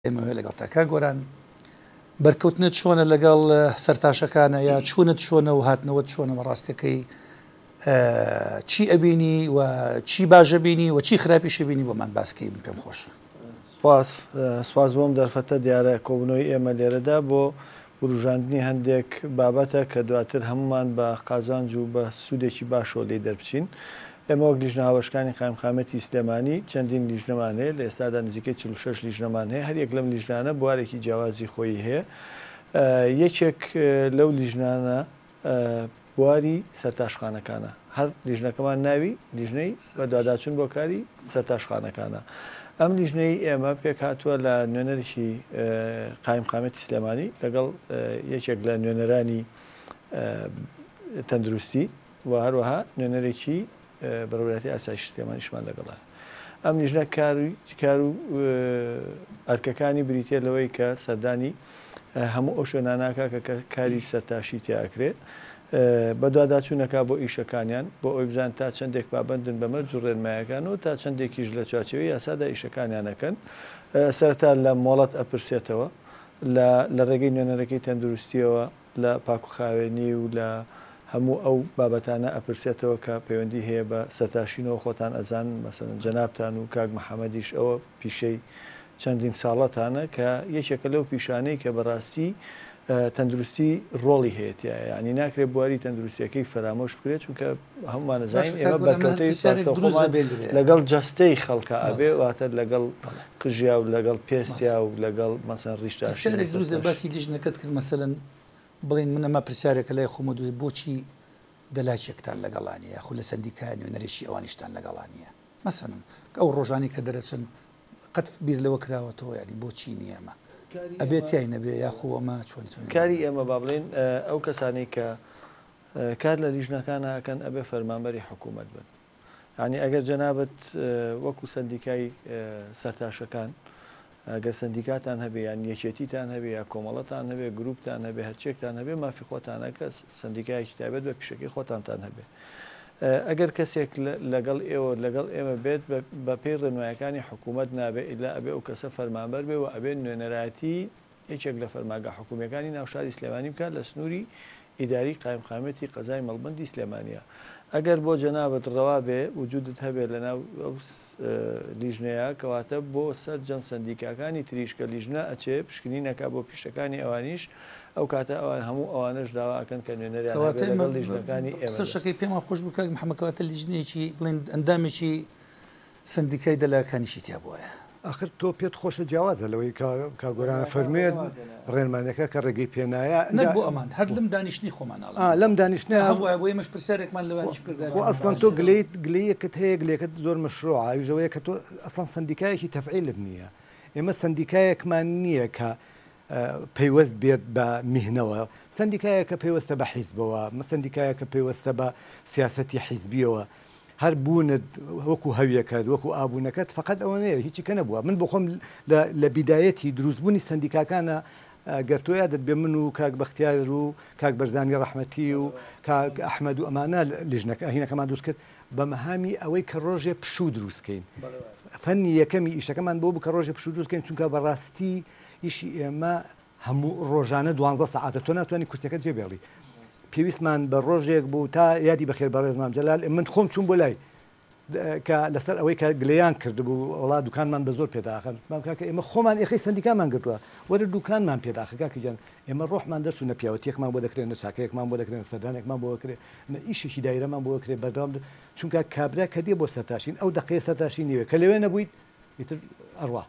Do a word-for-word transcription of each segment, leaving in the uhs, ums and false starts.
ئێمەوێ لەگەڵ تاکا گۆران بەرکەوتنت چۆنە لەگەڵ سەرتاشەکانە یا چوونت چۆنە و هاتنەوەت چۆنە ڕاستەکەی چی ئەبینی و چی باشە بینی و چی خراپیشە بینی بۆمان باسکەی پێم خۆشە. سپاس سپاس بۆم دەرفەتە دیارە کۆبنەوەی ئێمە لێرەدا بۆ وروژاندنی هەندێک بابەتە کە دواتر هەمومان بە قازانج و بە سوودێکی باشەوە لێ دەربچین. ئێمە وەک لیژنە هاوشکانی قایمقامەتی سلێمانی چەندین لیژنەمان هەیە لە ئێستادا نزیکەی چل و شەش لیژنەمان هەیە، هەر یەک لەم لیژنانە بوارێکی جیاوازی خۆی هەیە. یەکێک لەو لیژنانە بواری سەرتاشخانەکانە، هەر لیژنەکەمان ناوی لیژنەی بە دواداچوون بۆ کاری سەرتاشخانەکانە. ئەم لیژنەی ئێمە پێک هاتووە لە نوێنەرێکی قایمقامەتی سلێمانی لەگەڵ یەکێک لە نوێنەرانی تەندروستی و هەروەها نوێنەرێکی بەڕێوەبەری ئاسایشی سلێمانیشمان لەگەڵا. ئەم لیژنە کار و ئەرکەکانی بریتە لەوەی کە سەردانی هەموو ئەو شوێناناکە کە کاری سەرتاشی تیاکرێت بە دواداچوونەکە بۆ ئیشەکانیان بۆ ئەوی بزان تا چەندێک پابەندن بە مەرج و ڕێنمایەکانەوە تا چەندێکیش لە چوارچێوەی یاسادا ئیشەکانیانەکەن. سەرەتا لە مۆڵەت ئەپرسێتەوە لە ڕێگەی نوێنەرەکەی تەندروستیەوە لە پاکوخاوێنی و لە هەموو ئەو بابەتانە ئەپرسێتەوە کە پەیوەندی هەیە بە سەرتاشینەوە خۆتان ئەزان مەسەڵەن جەنابتان و کاک محەممەدیش ئەوە پیشەی چەندین ساڵەتانە کە یەکێکە لەو پیشانەی کە بەڕاستی تەندروستی ڕۆڵی هەیەتە، ینی ناکرێت بواری تەندروستیەکەی فەرامۆش بکرێت چونکە هەمومان نەزانین ئێمە بەکەوتەی لەگەڵ جەستەی خەڵکە ئەبێ واتە لەگەڵ قژیا و لەگەڵ پێستیا و لەگەڵ مەسەن ڕیشتاشێک دروست باسی لیژنەکەت کرد مەسەلەن بڵین منەمە پرسیارێکە لای خۆمە دوێ بۆچی دەلاکێکتان لەگەڵانیە خو لە سندیکای نوێنەرێکی ئەوانیشتان لەگەڵانیە مەسەن ئەو ڕۆژانی کە دەرەچن قەت بیر لەوە کراوەتەوە ینی بۆچی نیەمە ئەبێت تای نەبێ یاخۆمە چۆن کاری ئێمە با بڵێن ئەو کەسانی کە کار لە لیژنەکانەکەن ئەبێ فەرمانبەری حکوومەت بن. ینی ئەگەر جەنابەت وەکو سندیکای سەرتاشەکان ئەگەر سندیکاتان هەبێ یان یەکێتیتان هەبێ یا کۆمەڵەتان هەبێ گروپتان هەبێ هەرچێکتان هەبێ مافی خۆتانە کە سندیکایکی تایبەت بە پیشەکەی خۆتانتان هەبێ. ئەگەر کەسێک لەگەڵ ئێوە لەگەڵ ئێمە بێت بە پێی ڕێنمایەکانی حکوومەت نابێت ئیلا ئەبێ ئەو کەسە فەرمانبەر بێ و ئەبێ نوێنەراتی یەکێک لە فەرمانگە حکوومیەکانی ناوشاری سلێمانی بکات لە سنووری ئیداری قایمقامەتی قەزای مەڵبەندی سلێمانیە. ئەگەر بۆ جەنابەت ڕەوا بێ وجودت هەبێت لەناو ئەو لیژنەیە کەواتە بۆ سەر جەم سندیکاکانی تریشکە لیژنە ئەچێ پشکنی نەکا بۆ پیشەکانی ئەوانیش ئەو کاتە ئەوان هەموو ئەوانش داواکەن کە نوێنەریان لیژنەکانی ئێمەشەکەی پێم خۆش بکە محەممەکەواتە لیژنەیەکی بڵێن ئەندامێکی سندیکای دەلاکانیشی تیا بووە. آخر تۆ پێت خۆشە جیاوازە لەوەی کاگۆرانە فەرمێت ڕێنمانەکە کە ڕێگەی پێنایە بۆ ئەمان هەر لەم دانیشتنی خۆمانڵ لەم دانیشتە هەبووە بۆ ئێمەش پرسیارێکمان لەوانش کردا ئەسڵان تۆ گلەیت گلەیەکت هەیە گلێکت زۆر مەشروع ئاویژەوەیە کە تۆ ئەسڵان سندیکایەکی تەفعیلت نییە. ئێمە سندیکایەکمان نییە کە پەیوەست بێت بە میهنەوە، سندیکایەکە پێوەستە بە حیزبەوە، سندیکایەکە پێوەستە بە سیاسەتی حیزبیەوە. هەر بوونت وەکو هەویەکەت وەکو ئابوونەکەت فقط ئەوە نەیە هیچی کە نەبووە. من بۆ خۆم لە بیدایەتی دروستبوونی سندیکاکانە گەرتۆیادت بێ من و کاک بەختیار و کاک بەرزانی ڕەحمەتی و کاک ئەحمەد و ئەمانە لیژنەکە هینەکەمان دروست کرد بە مەهامی ئەوەی کە ڕۆژێ پشوو دروستکەین. فەنی یەکەمی ئیشەکەمان بۆ بوو کە ڕۆژێ پشوو دروستکەین چونکە بەڕاستی ئیشی ئێمە هەموو ڕۆژانە دوانزە سەعاتە تۆ ناتوانانی کورسەکەت جێبێڵی. پێویستمان بە ڕۆژێک بوو تا یادی بەخێر بەڕێزمام جەلال من خۆم چوون بۆ لای کە لەسەر ئەوەی کە گلەیان کردبوو وڵات دوکانمان بە زۆر پێداخن کاکە ئێمە خۆمان ئێخی سندیکامان گرتووە وەرە دوکانمان پێداخە کاکەجان ئێمە ڕۆحمان دەچوونە پیاوەتیەکمان بۆ دەکرێن نە چاکەیەکمان بۆ دەکرێن سەردانێکمان بۆ دەکرێت ئیشێکی دایرەمان بۆ دەکرێت بەردەوام چونکە کابرا کە دێ بۆ سەرتاشین ئەو دقەیە سەرتاشی نیوێ کە لەوێ نەبوویت ئیتر ئەڕوا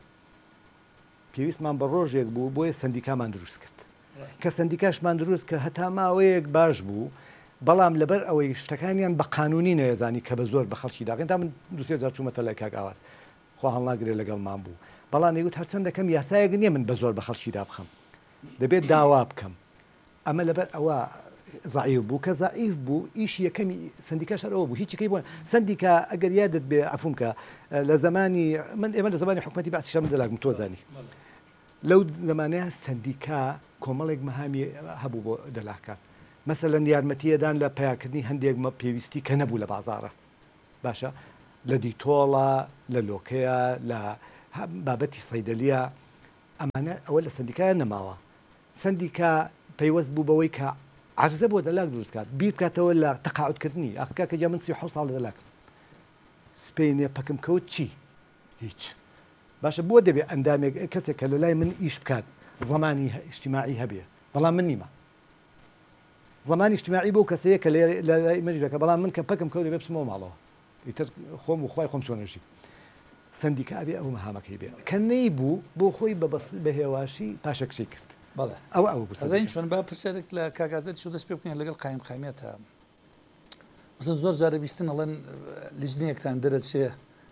پێویستمان بە ڕۆژێک بوو بۆیە سندیکامان دروست کرد کە سندیکاشمان دروست کە هەتا ماوەیەک باش بوو بەڵام لەبەر ئەوەی شتەکانیان بە قانونی نەیەزانی کە بە زۆر بە خەڵکی داغێن تا من دوسێ جار چوومەتە لای کاگاوات خوا هەڵناگرێت لەگەڵمان بوو بەڵام نەیوت هەرچەندەکەم یاسایەک نییە من بە زۆر بە خەڵکی دا بخەم دەبێت داوا بکەم. ئەمە لەبەر ئەوە زعیف بوو کە زعیف بوو ئیش یەکەمی سندیکاش ئەوە بوو هیچی کەی بوون سندیکا ئەگەر یادت بێ عفوم کە لە زمانی من ئێمە لە زمانی حکومەتی باسیشەم دەلاگم تۆزانی لەو زمانەیە سندیکا کۆمەڵێک مەهامی هەبوو بۆ دەلاکان مەسەلەن یارمەتیەدان لە پیاکردنی هەندێک مە پێویستی کە نەبوو لە بازاڕە باشە لە دیتۆڵە لە لۆکەیە لە بابەتی سەیدەلیە ئەمانە ئەوە لە سندیکایە نەماوە سندیکا پەیوەست بوو بەوەی کە عرزە بۆ دەلاک دروستکات بیر بکاتەوە لە تەقاعدکردنی ئەخکا کە جا من سی حەوت ساڵ دەلاک سپینێ پەکم کەوت چی هیچ باشە بۆ دەبێت ئەندامێک کەسێک کە لە لای من ئیش بکات زمانی اجتماعی هەبێ بەڵام من نیمە زمانی اجتماعی بۆ کەسەیە کە لە لای مەجرەکە بەڵام من کە پەکم کەوت دەبێ بچمەوە ماڵەوە ئیتر خۆم و خۆی خۆم چۆنەژی سندیکا ئەبێ ئەو مەهامەکەی بێ کە نەیبوو بۆ خۆی بە هێواشی پاشەکشەی کرد بەڵێ ئەو ئەو ئەزین چۆن با پرسیارێک لە کاگازێت شو دەست پێ بکەین لەگەڵ قایم قایمێتە مثلا زۆر جارە بیستن ئەڵێن لیژنەیەکتان دەرەچێ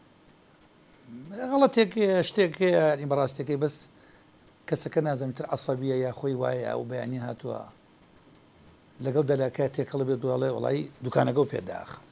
غەڵەتێک شتێک هەیە بەڕاستێکی بەس کەسەکە نازانێتتر عەسەبیە یا خۆی وایە ئەو بەیانی هاتووە لەگەڵ دەلاکە تێکەڵ بێت دوڵێ وڵی دوکانەکە و پێداخم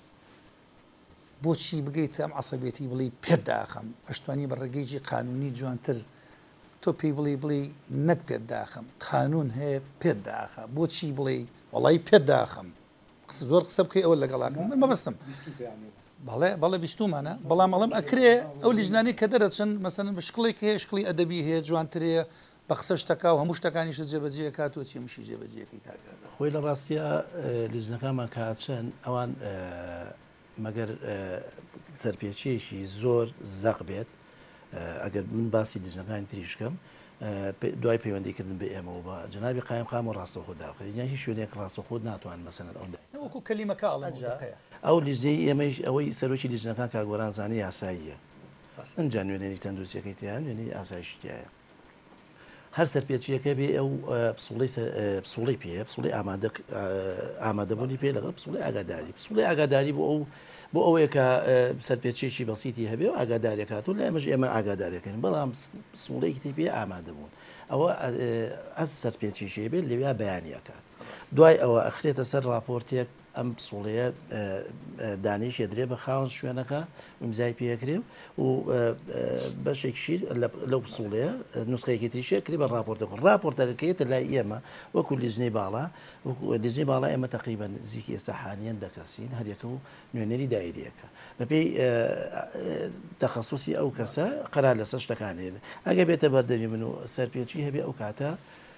بۆچی بگەیت ئەم عەسەبێتی بڵی پێداخم ئەشتوانی بە ڕێگەیکی قانونی جوانتر تۆ پێی بڵی بڵی نەک پێداخم قانون هەیە پێداخە بۆچی بڵێ وڵی پێداخم زۆر قسە بکەی ئەوە لەگەڵاکەم من مەبەستم بەڵێ بەڵێ بیستومانە بەڵام ئەڵم ئەکرێ ئەو لیژنانی کە دەرەچن مەسەن بە شقڵێک هەیە شقلی ئەدەبی هەیە جوانترەیە بە قسە شتەکە و هەموو شتەکانیش جێبەجێ کاتۆ چی مشی جێبەجێەکەی کاکە خۆی لە ڕاستیە لیژنەکانمان کاتچەن ئەوان مەگەر سەرپێچیەکی زۆر زەق بێت ئەگەر من باسی لیژنەکانی تریشکەم دوای پەیوەندیکردن بە ئێمەوە بە جنابی قایم قام و ڕاستە خۆ داخرین یان هیچ شوێنێک ڕاستە خۆت ناتوان مەسەن ئەوکو کەلیمەکە ئەو لیژنەی ئێمەش ئەوەی سەرۆکی لیژنەکان کاگۆران زانی یاساییە ئەنجا نوێنەری تەندروستیەکەی تیان نوێنی ئاسایشتیایە هەر سەرپێچیەکە بێ ئەو پسوڵی پێ پسوڵی ئامادەبوونی پێ لەگەڵ پسوڵی ئاگاداری پسوڵی ئاگاداری بۆ ئەو بۆ ئەوەیە کە سەرپێچێکی بەسیتی هەبێ و ئاگادارێکاتون لە ئێمەش ئێمە ئاگادارەکەین بەڵام سوڵەیەکی پێ ئامادەبوون ئەوە ئەس سەرپێچیشێ بێت لەویا بەیانیەکات دوای ئەوە ئەخرێتە سەر راپۆرتێک ئەم سوڵەیە دانیشێ درێ بە خاوەن شوێنەکە ئیمزای پێکرێ و بەشێکشی لەو سوڵەیە نوسخەیەکی تریشە کری بە راپۆرتەکە راپۆرتەکەکەیتە لای ئێمە وەکو لیژنەی باڵا لیژنەی باڵا ئێمە تقریبەن نزیکی ئێستا حانیان دەکەسین هەریەکە و نوێنەری دایریەکە بەپێی تەخەسوسی ئەو کەسە قەرار لەسەر شتەکانێن ئەگە بێتە بەردەوی من و سەرپێچی هەبێ ئەو کاتە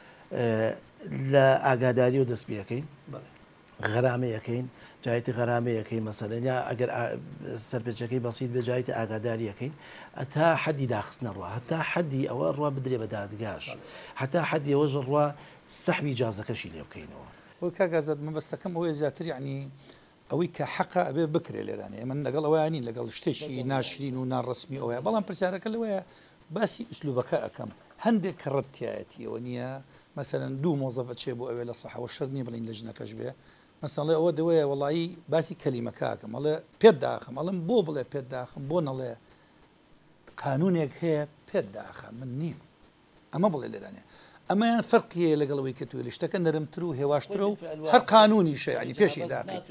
لە ئاگاداری و دەستپێەکەین غەرامەیەکەین جایتی غەرامەیەکەی مەسەلەن یا ئەگەر سەرپێچەکەی بەسییت بێ جایتی ئاگاداریەکەین ئەتا حەدی داخستنەڕوە هەتا حەدی ئەوە ڕوا بدرێ بە دادگاش هەتا حەدی ئەوەژ ڕوا سەحبی جازەکەشی لێ بکەینەوە وەی کاگازات مەبەستەکەم ئەوەیە زیاتر یعنی ئەوەی کە حەقا ئەبێ بکرێ لێرانەیە من لەگەڵ ئەویانی لەگەڵ شتێکی ناشرین و ناڕسمی ئەوەیە بەڵام پرسیارەکە لەوەیە باسی ئوسلوبەکە ئەەکەم هەندێک کە ڕەتایەتیەوە نییە مەسەرەن دوو مۆزەفە چێ بۆ ئەوێ لە سەحەوە شەرنی بڵین لە ژنەکەش بێ مەسەڵێ ئەوە دەوەیە وڵایی باسی کەلیمەکەکەم ئەڵێ پێت داخم ئەڵم بۆ بڵێ پێت داخم بۆ نەڵێ قانونێک هەیە پێت داخە من نیم ئەمە بڵێ لێرانێ ئەمەیان فەرقیە لەگەڵەوەی کە توێ شتەکە نەرمتر و هێواشترە و هەر قانونی شەیعنی پێشی داخی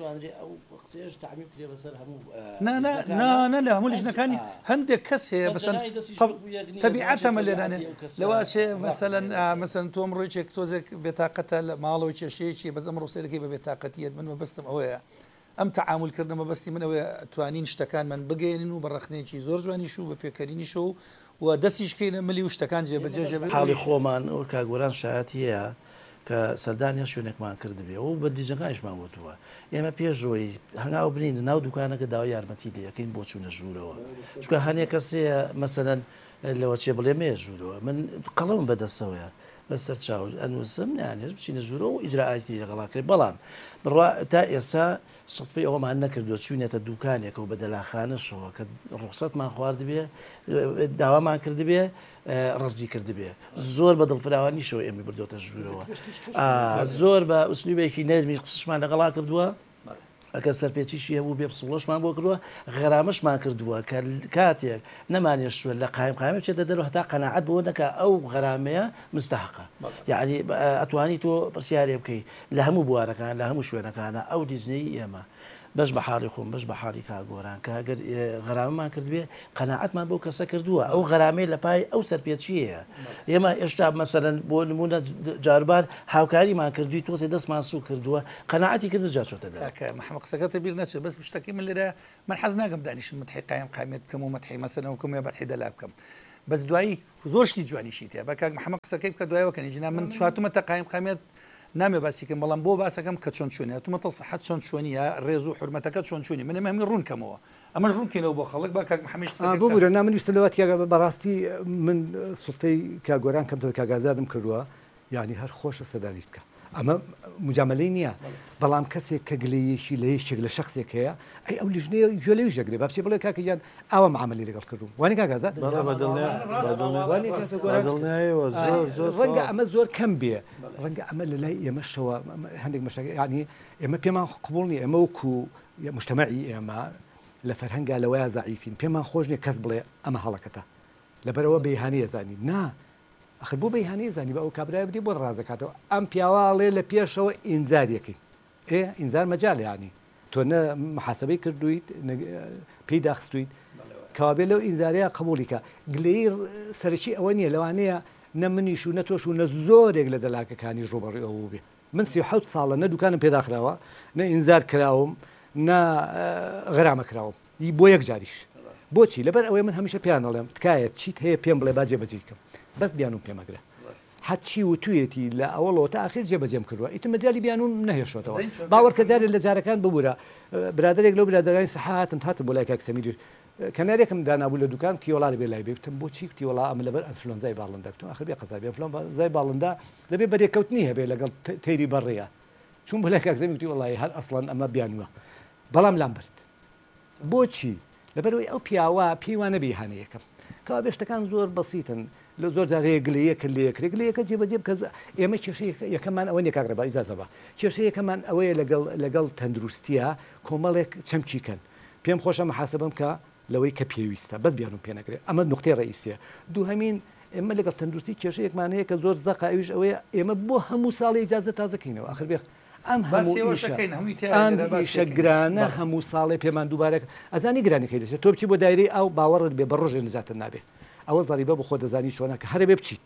نە لە هەموو لیژنەکانی هەندێک کەس هەیە بەسەن تەبیعەتەمە لێرانێ لەواشێ مەسەلەن مەسەن تۆم ڕۆیچێک تۆزێک بێتاقەتە لە ماڵەوە کێشەیەکی بەس ئەم ڕۆسەرەکەی بە بێتاقەتیت من مەبەستم ئەوەیە ئەم تەعاملکردن مەبەستی من ئەوەیە توانین شتەکانمان بگەێنین و بە ڕخنێکی زۆر جوانیش و بە پێکەرینیش و و دەستیشکەینە ملی و شتەکان جێبەجێ حاڵی خۆمان ئەو کاگۆران شایەتیە کە سەردانی شوێنێکمان کردبێ و بە دیژەکانیشمان وتووە ئێمە پێشڕۆی هەنگاو برین ناو دوکانەکە داوای یارمەتی لەکەین بۆ چوونە ژوورەوە چکە هەنێک کەسەیە مەسەرەن لەوە چێ بڵێ مێ ژوورەوە من قەڵەم بەدەستەوەیە بەسەر چاو ئەنووسم نانێت بچینە ژوورەوە و ئیجرائاتی لەگەڵاکرێت بەڵام بڕوا تا ئێستا سڵفی ئەوەمان نەکردووە چوونێتە دوکانێکە و بە دەلاخانەشەوە کە ڕوخسەتمان خواردبێ داوامان کردبێ ڕزی کردبێ زۆر بە دڵفراوانیشەوە ئێمە بردۆتە ژوورەوە زۆر بە ئوسلوبێکی نەرمی قسەشمان لەگەڵا کردووە ئەکە سەرپێچیشی هەبوو بێ پسوڵەشمان بۆ کردووە غەرامەشمان کردووە کە کاتێک نەمانێشتوە لە قایم قایمە بچێتە دەرەوە هەتا قەناعەت بۆ نەکە ئەو غەرامەیە مستحقە یعنی ئەتوانی تۆ پرسیارێ بکەی لە هەموو بوارەکان لە هەموو شوێنەکانە ئەو دیزنەی ئێمە بەش بە حاڵی خۆم بەش بە حاڵی کاگۆران کە ئەگەر غەرامەمان کردبێ قەناعەتمان بۆ کەسە کردووە ئەو غەرامەی لە پای ئەو سەرپێچیەیە ئێمە ئێشتا مەسەرەن بۆ نمونە جاربار هاوکاریمان کردووی تۆزێ دەستمان سوو کردووە قەناعەتی کرد جا چۆتە دەکە محەممەد قسەکەتە بیر نەچێت بەس شتەکەی من لێرە من حەز ناگەم دانیشم مەتحی قایم قایمێت بکەم و مەتحی مەسەلەن وکم یا بەتحی دەلا بکەم بەس دوایی زۆرشتی جوانیشی تێ بە کاک محەممەد قسەکەی بکە دوایەوەکەنی ژنا من شاتومەتە قایم قامێت نامێ باسیکەم بەڵام بۆ باسەکەم کە چۆن چۆنی تومەتە سەحەت چۆن چۆنیە ڕێز و حرمەتەکە چۆن چۆنی من ئەمە ڕوونکەمەوە ئەمەش ڕوونکەینەوە بۆ خەڵک بە کاک محەممەد بۆ بورە نامنیستە لەوەت بەڕاستی من سوڵتەی کاگۆران کەم کاگازادم کردووە یعنی هەر خۆشە سەداری بکە ئەمە مجاملەی نییە بەڵام کەسێک کە گلەیەشی لە یەشێک لە شخصێک هەیە ئەی ئەو لیژنەیە گوێلەی ژەگرێ با بچێ بڵێ کاکەیان ئەوە معاملی لەگەڵ کردوم وانی کاگازات ڕەنگە ئەمە زۆر کەم بێ ڕەنگە ئەمە لە لای ئێمەشەوە هەندێک مەشەکە ینی ئێمە پێمان قبول نیە ئێمە وەکو مجتەمەعی ئێمە لە فەرهەنگا لەوەیە زەعیفین پێمان خۆش نیە کەس بڵێ ئەمە هەڵەکەتە لەبەرەوە بەیهانەیە زانی نا ئەخر بۆ بەیهانەیە زانی بە ئەو کابرای بدی بۆ ڕازەکاتەوە ئەم پیاواڵێ لە پێشەوە ئینزاریەکەی ئێ ئینزار مەجال ینی تۆ نە محاسبەی کردویت پێی داخستویت کابێ لەو ئینزاریە قبولیکە گلەی سەرکی ئەوە نییە لەوانەیە نە منیش و نەتۆش و نە زۆرێک لە دەلاکەکانی ڕۆبەڕی ئەوە بێ من سی حەوت ساڵە نە دوکانم پێداخراوە نە ئینزار کراوم نە غەرامە کراوم بۆ یەک جاریش بۆچی لەبەر ئەوەی من هەمیشە پیان دەڵێم تکایە چیت هەیە پێم بڵێ با جێبەجێکەم بەس بیانوم پێمەگرە حچی و توێتی لە ئەوڵەوە تا ئاخر جێبەجێم کردووە ئیتر مەجای بیانوم نەهێشتەوە باوەڕکە جارێ لە جارەکان ببوورە برادێک لەو برادرانی سەحاتن هاتم بۆ لای کاک سەمیر کەنارێکم دانابوو لە دوکان کیۆڵاری بێ لای بێتم بۆچی کتیوەڵا ئەم لەبەر ئەنفلۆنزای باڵندا بتم ئاخر بێ قەزابێ فلۆنزای باڵندا دەبێ بەرێکەوتنی هەبێ لەگەڵ تەیری بەڕێیە چون بۆ لای کاک سەمیر وتی هەر ئەسڵەن ئەمە بیانوە بەڵام لام برد بۆچی لەبەرەوەی ئەو پیاوە پێیوانە بێهانەیەکەم کەوا بێشتەکان زۆر بەسیتن لە زۆر جارەیە گلەیەکە لەیەکرێ گلەیەکە جێبەجێ بکە ئێمە کێشەیە یەکەمان ئەوە نیە کاکڕێبا ئیزازەبە کێشەیەکەمان ئەوەیە لەگەڵ لەگەڵ تەندروستیە کۆمەڵێک چەمچیکەن پێم خۆشە مەحاسبەم کە لەوەی کە پێویستە بەس بیانم پێ نەکرێت ئەمە نقطەی ڕئیسیە دوو هەمین ئێمە لەگەڵ تەندروستی کێشەیەکمان هەیە کە زۆر زەقا ئەویش ئەوەیە ئێمە بۆ هەموو ساڵی ئیجازە تازەکەینەوە ئاخر بێ ئەم هەمووشەگرانە هەموو ساڵێ پێمان دووبارێک ئەزانی گرانەکەی دەچێت تۆ بچی بۆ دایری ئەو باوەڕت بێ بە ڕۆژێ نجاتت نابێت ئەوە زەریبە بە خۆ دەزانی چۆنە کە هەرە بێ بچیت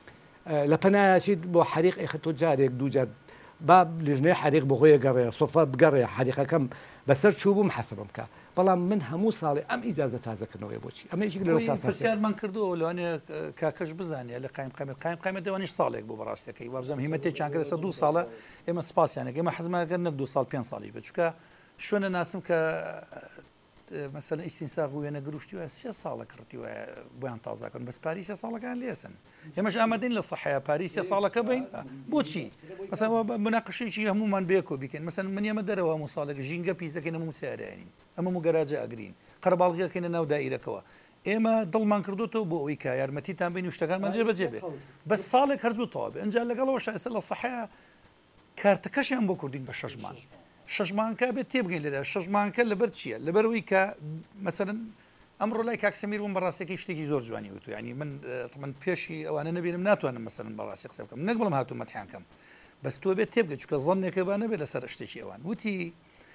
لە پەنایچیت بۆ حریق ئێخە تۆ جارێک دووجار با لژنەیە حریق بە خۆیە گەڕێ سۆفا بگەڕێ حریقەکەم بەسەر چوو بووم حەسبم بکە بەڵام من هەموو ساڵی ئەم ئیجازە تازەکردنەوەی بۆچی ئەمەیەکی لەسیارمان کردو لەوانەیە کاکەش بزانێ لە قایم قامێت قایم قامێت دەوانیش ساڵێک بۆ بەڕاستەکەی وابزەم هیمەتی چانکرێسە دوو ساڵە ئێمە سپاسیانێک ئێمە حەزمانەکە نەک دو ساڵ پێنج ساڵی بچکە شوێنە ناسم کە مەسەلەن ئیسینساغ وێنە گروشتیوە سێ ساڵە کردیوە بۆیان تازاکەن بەس پاری سێ ساڵەکان لێسن ئێمەش ئامادەین لە سەحەیە پاری سێ ساڵەکە بین بۆچی مەسەن مناقشەیەکی هەمومان بێکۆ بیکەین مەسەن من ئێمە دەرەوە هەموو ساڵێک ژینگە پیسەکەین هەموو سیارەیانین ئەمە و گەراجە ئەگرین قەرەباڵغیەکەینە ناو دائیرەکەوە ئێمە دڵمان کردوتەوە بۆ ئەوی کە یارمەتیتان بین و شتەکانمان جێبەجێ بێ بەس ساڵێک هەرزوو تەواو بێ ئەنجا لەگەڵەوە ئێستا لە سەحەیە کارتەکەشیان بۆ کوردین بە شەژمان شەژمانکە بێت تێبگەین لێرە شەژمانکە لەبەر چییە لەبەروی کە مەسەرن ئەمڕۆ لای کاکسەمیر بووم بەڕاستێکی شتێکی زۆر جوانی وتو ینی من من پێشی ئەوانە نبێنم ناتوانم مەسەرن بەڕاستی قسە بکەم نەک بڵم هاتوو مەتحیانکەم بەس تۆ بێت تێبگە چکە زەنێکە با نەبێت لەسەر شتێکی ئەوان وتی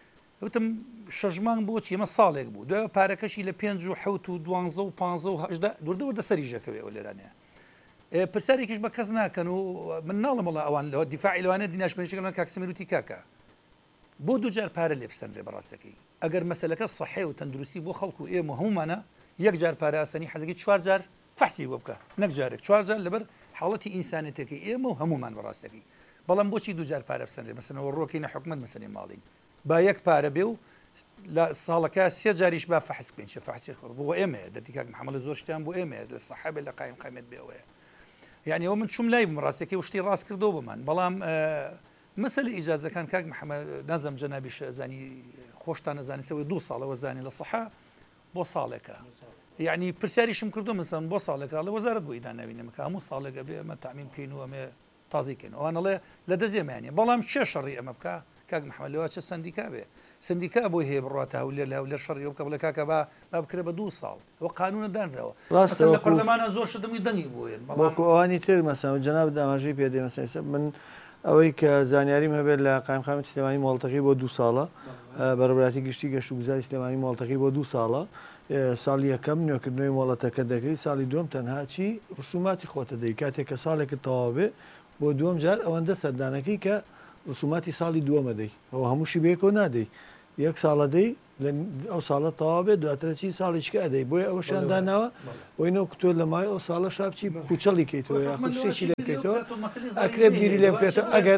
وتم شەژمان بۆچی ئمە ساڵێک بوو دوای پارەکەشی لە پێنج و حەوت و دوانزە و پانزە و هەژدە دووردەوەردە سەریژەکەوێ ئەو لێرانەیە پرسیارێکیش بە کەس ناکەن و من ناڵم وڵا ئەوان لەوە دیفاعی لەوانە دیناشمێنشەکەم کاکسەمیر وتی کاکە بۆ دووجار پارە لێ بستەنرێ بەڕاستەکەی ئەگەر مەسەلەکە سەحێ و تەندروستی بۆ خەڵکو و ئێمە هەمومانە یەک جار پارە ئاسانی حەزەکەی چوار جار فەحسی بۆ بکە نەک جارێک چوار جار لەبەر حاڵەتی ئینسانێتەکەی ئێمە و هەمومان بەڕاستەکەی بەڵام بۆچی دووجار پارە بستەنرێ مەسەنەوە ڕۆکەی نەحکومەت مەسەلەی ماڵین با یەک پارە بێ و لە ساڵەکە سێ جاریش با فەحس بکەین چه فەحسی بۆ ئێمە دەتی کاک محەممەد زۆر شتیان بۆ ئێمە لە سەحابێ لە قایم قامێت بێەوەیە یعنی ئەوە من چوم لای ڕاستەکەی وشتی ڕاست کردەوە بمان بەڵام مەسەلە ئیجازەکان کاک محەممەد نازەم جەنابی زانی خۆشتان نەزانیسەوەی دوو ساڵەوە زانی لە سەحا بۆ ساڵێکە یعنی پرسیاریشم کردو مثلا بۆ ساڵێکە لە وەزارەت بۆ ئیداناوینەمەکە هەموو ساڵێکە بێ ئەمە تامین بکەین و ئەمێ تازیکەین ئەوانەڵێ لە دەزێمانێ بەڵام چێ شەڕی ئەمە بکە کاک محەممەد لەوە چه سندیکا بێ سندیکا بۆی هەیە بڕاتە هەولێر لە هەولێر شەڕی بکە بڵێ کاکە با با بکرێ بە دوو ساڵ ئەوە قانونە دانراوە لە پەرلەمانە زۆر شدەمی دەنگی بۆیە وەکو ئەوانی تر مەسەن جەناب داماژەی پێدێ مەسەن من ئەوەی کە زانیاریم هەبێت لە قایمقامەتی سلێمانی مۆڵەتەکەی بۆ دوو ساڵە بەڕێوەبەتی گشتی گەشت و گوزاری سلێمانی مۆڵەتەکەی بۆ دوو ساڵە ساڵی یەکەم نوێکردنەوەی مۆڵەتەکە دەکەی ساڵی دوم تەنها چی ڕسوماتی خۆتە دەی کاتێک کە ساڵێکت تەواو بێ بۆ دووەم جار ئەوەندە سەردانەکەی کە ڕسوماتی ساڵی دووەمە دەی ئەوە هەمووشی بێکۆ نادەی یەک ساڵە دەی ئەو ساڵە تەوا بێت دواترەچی ساڵیچکە ئەدەی بۆی ئەوە شانداناوە بۆینەوە کتۆ لە مای ئەو ساڵە شاپچی پوچەڵی کەیتەوە یاخود شتێکی لێ بکەیتەوە ئەکرێ بیری لێ بکرێتەوە ئەگەر